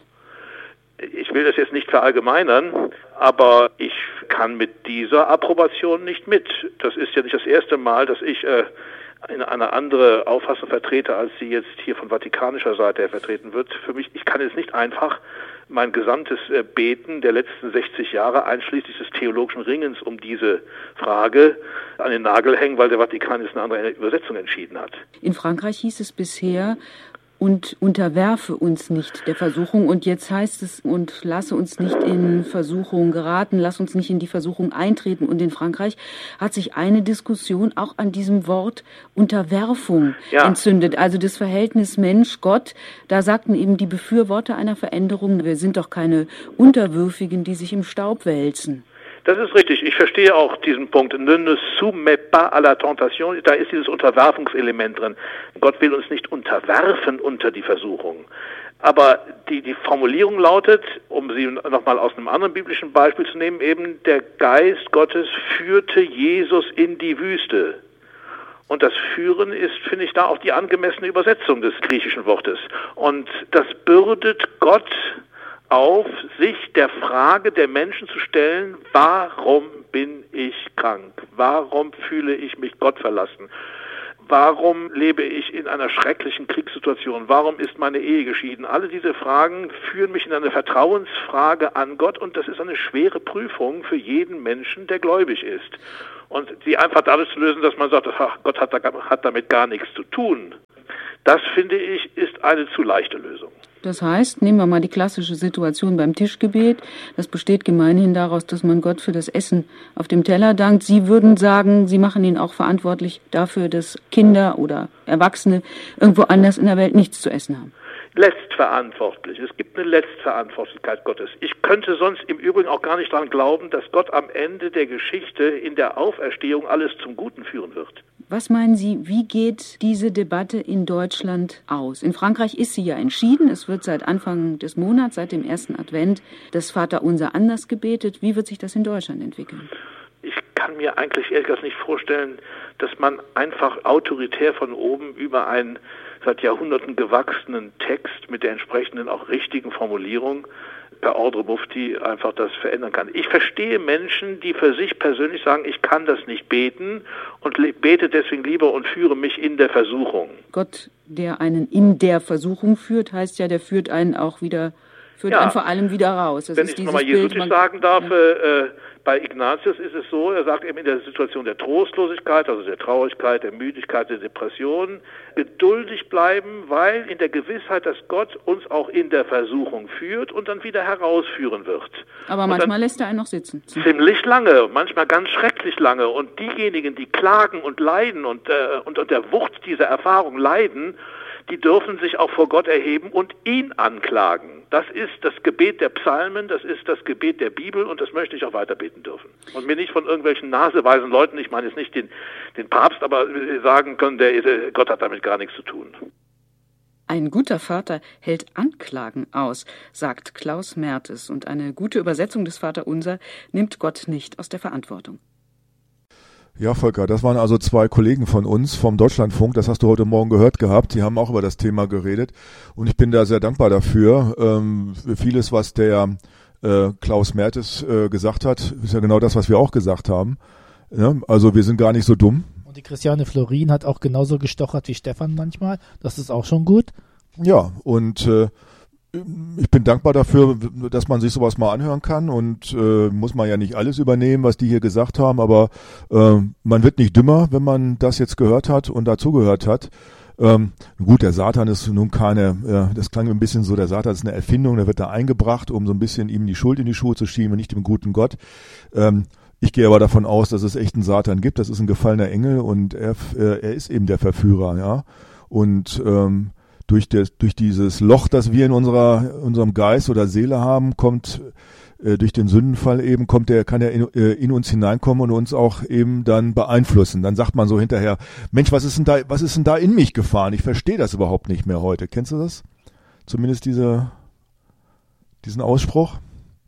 Speaker 4: Ich will das jetzt nicht verallgemeinern, aber ich kann mit dieser Approbation nicht mit. Das ist ja nicht das erste Mal, dass ich äh, eine, eine andere Auffassung vertrete, als sie jetzt hier von vatikanischer Seite her vertreten wird. Für mich, ich kann jetzt nicht einfach mein gesamtes äh, Beten der letzten sechzig Jahre, einschließlich des theologischen Ringens um diese Frage, an den Nagel hängen, weil der Vatikan jetzt eine andere Übersetzung entschieden hat.
Speaker 3: In Frankreich hieß es bisher, und unterwerfe uns nicht der Versuchung. Und jetzt heißt es, und lasse uns nicht in Versuchung geraten, lass uns nicht in die Versuchung eintreten. Und in Frankreich hat sich eine Diskussion auch an diesem Wort Unterwerfung ja. entzündet. Also das Verhältnis Mensch-Gott, da sagten eben die Befürworter einer Veränderung, wir sind doch keine Unterwürfigen, die sich im Staub wälzen.
Speaker 4: Das ist richtig. Ich verstehe auch diesen Punkt. Ne ne soumets pas à la tentation. Da ist dieses Unterwerfungselement drin. Gott will uns nicht unterwerfen unter die Versuchung. Aber die, die Formulierung lautet, um sie nochmal aus einem anderen biblischen Beispiel zu nehmen, eben der Geist Gottes führte Jesus in die Wüste. Und das Führen ist, finde ich, da auch die angemessene Übersetzung des griechischen Wortes. Und das bürdet Gott auf, sich der Frage der Menschen zu stellen, warum bin ich krank? Warum fühle ich mich Gott verlassen? Warum lebe ich in einer schrecklichen Kriegssituation? Warum ist meine Ehe geschieden? Alle diese Fragen führen mich in eine Vertrauensfrage an Gott und das ist eine schwere Prüfung für jeden Menschen, der gläubig ist. Und sie einfach dadurch zu lösen, dass man sagt, ach, Gott hat, da, hat damit gar nichts zu tun, das, finde ich, ist eine zu leichte Lösung.
Speaker 3: Das heißt, nehmen wir mal die klassische Situation beim Tischgebet. Das besteht gemeinhin daraus, dass man Gott für das Essen auf dem Teller dankt. Sie würden sagen, Sie machen ihn auch verantwortlich dafür, dass Kinder oder Erwachsene irgendwo anders in der Welt nichts zu essen haben.
Speaker 4: Letztverantwortlich. Es gibt eine Letztverantwortlichkeit Gottes. Ich könnte sonst im Übrigen auch gar nicht daran glauben, dass Gott am Ende der Geschichte in der Auferstehung alles zum Guten führen wird.
Speaker 3: Was meinen Sie, wie geht diese Debatte in Deutschland aus? In Frankreich ist sie ja entschieden. Es wird seit Anfang des Monats, seit dem ersten Advent, das Vaterunser anders gebetet. Wie wird sich das in Deutschland entwickeln?
Speaker 4: Ich kann mir eigentlich ehrlich gesagt nicht vorstellen, dass man einfach autoritär von oben über einen seit Jahrhunderten gewachsenen Text mit der entsprechenden auch richtigen Formulierung per Ordre Mufti einfach das verändern kann. Ich verstehe Menschen, die für sich persönlich sagen, ich kann das nicht beten und bete deswegen lieber und führe mich in der Versuchung.
Speaker 3: Gott, der einen in der Versuchung führt, heißt ja, der führt einen auch wieder, führt ja. einen vor allem wieder raus. Das
Speaker 4: Wenn
Speaker 3: ist
Speaker 4: ich
Speaker 3: dieses
Speaker 4: nochmal jesuitisch
Speaker 3: Bild,
Speaker 4: sagen darf,
Speaker 3: ja.
Speaker 4: äh, bei Ignatius ist es so, er sagt eben in der Situation der Trostlosigkeit, also der Traurigkeit, der Müdigkeit, der Depression, geduldig bleiben, weil in der Gewissheit, dass Gott uns auch in der Versuchung führt und dann wieder herausführen wird.
Speaker 3: Aber manchmal lässt er einen noch sitzen.
Speaker 4: Ziemlich lange, manchmal ganz schrecklich lange. Und diejenigen, die klagen und leiden und, äh, und unter der Wucht dieser Erfahrung leiden, die dürfen sich auch vor Gott erheben und ihn anklagen. Das ist das Gebet der Psalmen, das ist das Gebet der Bibel und das möchte ich auch weiter beten dürfen. Und mir nicht von irgendwelchen naseweisen Leuten, ich meine jetzt nicht den, den Papst, aber sagen können, der, der, Gott hat damit gar nichts zu tun.
Speaker 3: Ein guter Vater hält Anklagen aus, sagt Klaus Mertes. Und eine gute Übersetzung des Vaterunser nimmt Gott nicht aus der Verantwortung.
Speaker 2: Ja, Volker, das waren also zwei Kollegen von uns vom Deutschlandfunk, das hast du heute Morgen gehört gehabt, die haben auch über das Thema geredet und ich bin da sehr dankbar dafür. Ähm, für vieles, was der äh, Klaus Mertes äh, gesagt hat, ist ja genau das, was wir auch gesagt haben. Ja, also wir sind gar nicht so dumm.
Speaker 1: Und die Christiane Florin hat auch genauso gestochert wie Stefan manchmal, das ist auch schon gut.
Speaker 2: Ja, und äh, ich bin dankbar dafür, dass man sich sowas mal anhören kann und äh, muss man ja nicht alles übernehmen, was die hier gesagt haben, aber äh, man wird nicht dümmer, wenn man das jetzt gehört hat und dazugehört hat. Ähm, gut, der Satan ist nun keine, ja, das klang ein bisschen so, der Satan ist eine Erfindung, der wird da eingebracht, um so ein bisschen ihm die Schuld in die Schuhe zu schieben, nicht dem guten Gott. Ähm, ich gehe aber davon aus, dass es echt einen Satan gibt, das ist ein gefallener Engel und er, äh, er ist eben der Verführer, ja, und ähm, Durch, des, durch dieses Loch, das wir in unserer, unserem Geist oder Seele haben, kommt äh, durch den Sündenfall eben, kommt der, kann er in, äh, in uns hineinkommen und uns auch eben dann beeinflussen. Dann sagt man so hinterher, Mensch, was ist denn da, was ist denn da in mich gefahren? Ich verstehe das überhaupt nicht mehr heute. Kennst du das? Zumindest diese, diesen Ausspruch?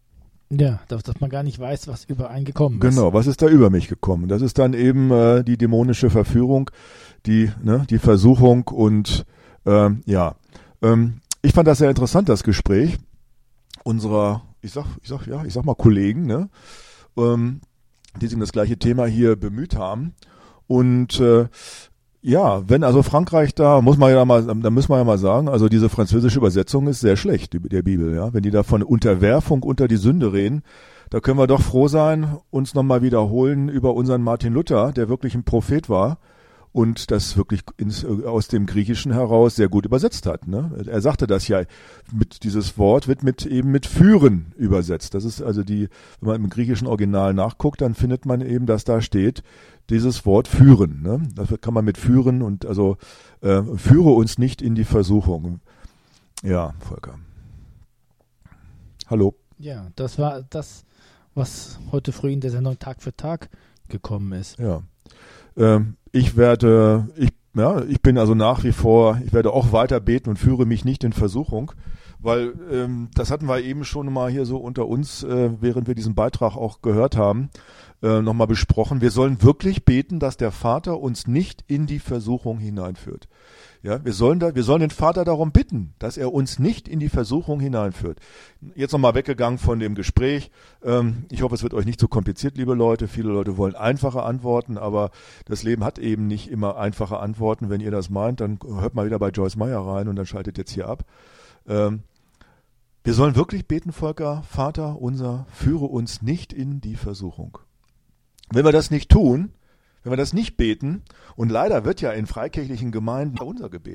Speaker 1: Ja, dass, dass man gar nicht weiß, was über einen gekommen ist.
Speaker 2: Genau, was ist da über mich gekommen? Das ist dann eben äh, die dämonische Verführung, die, ne, die Versuchung und Ähm, ja, ähm, ich fand das sehr interessant, das Gespräch unserer, ich sag, ich sag, ja, ich sag mal Kollegen, ne, ähm, die sich um das gleiche Thema hier bemüht haben. Und äh, ja, wenn also Frankreich da, muss man ja mal, da müssen wir ja mal sagen, also diese französische Übersetzung ist sehr schlecht, die, der Bibel, ja. Wenn die da von Unterwerfung unter die Sünde reden, da können wir doch froh sein, uns nochmal wiederholen über unseren Martin Luther, der wirklich ein Prophet war. Und das wirklich ins, aus dem Griechischen heraus sehr gut übersetzt hat. Ne? Er sagte das ja, mit dieses Wort wird mit eben mit führen übersetzt. Das ist also die, wenn man im griechischen Original nachguckt, dann findet man eben, dass da steht, dieses Wort führen. Ne? Das kann man mit führen und also äh, führe uns nicht in die Versuchung. Ja, Volker. Hallo.
Speaker 1: Ja, das war das, was heute früh in der Sendung Tag für Tag gekommen ist.
Speaker 2: Ja. Ähm, Ich werde, ich Ja, ich bin also nach wie vor, ich werde auch weiter beten und führe mich nicht in Versuchung, weil ähm, das hatten wir eben schon mal hier so unter uns, äh, während wir diesen Beitrag auch gehört haben, äh, nochmal besprochen. Wir sollen wirklich beten, dass der Vater uns nicht in die Versuchung hineinführt. Ja, wir sollen da, wir sollen den Vater darum bitten, dass er uns nicht in die Versuchung hineinführt. Jetzt nochmal weggegangen von dem Gespräch. Ähm, ich hoffe, es wird euch nicht so kompliziert, liebe Leute. Viele Leute wollen einfache Antworten, aber das Leben hat eben nicht immer einfache Antworten. Wenn ihr das meint, dann hört mal wieder bei Joyce Meyer rein und dann schaltet jetzt hier ab. Ähm, wir sollen wirklich beten, Volker, Vater unser, führe uns nicht in die Versuchung. Wenn wir das nicht tun, wenn wir das nicht beten, und leider wird ja in freikirchlichen Gemeinden unser Gebet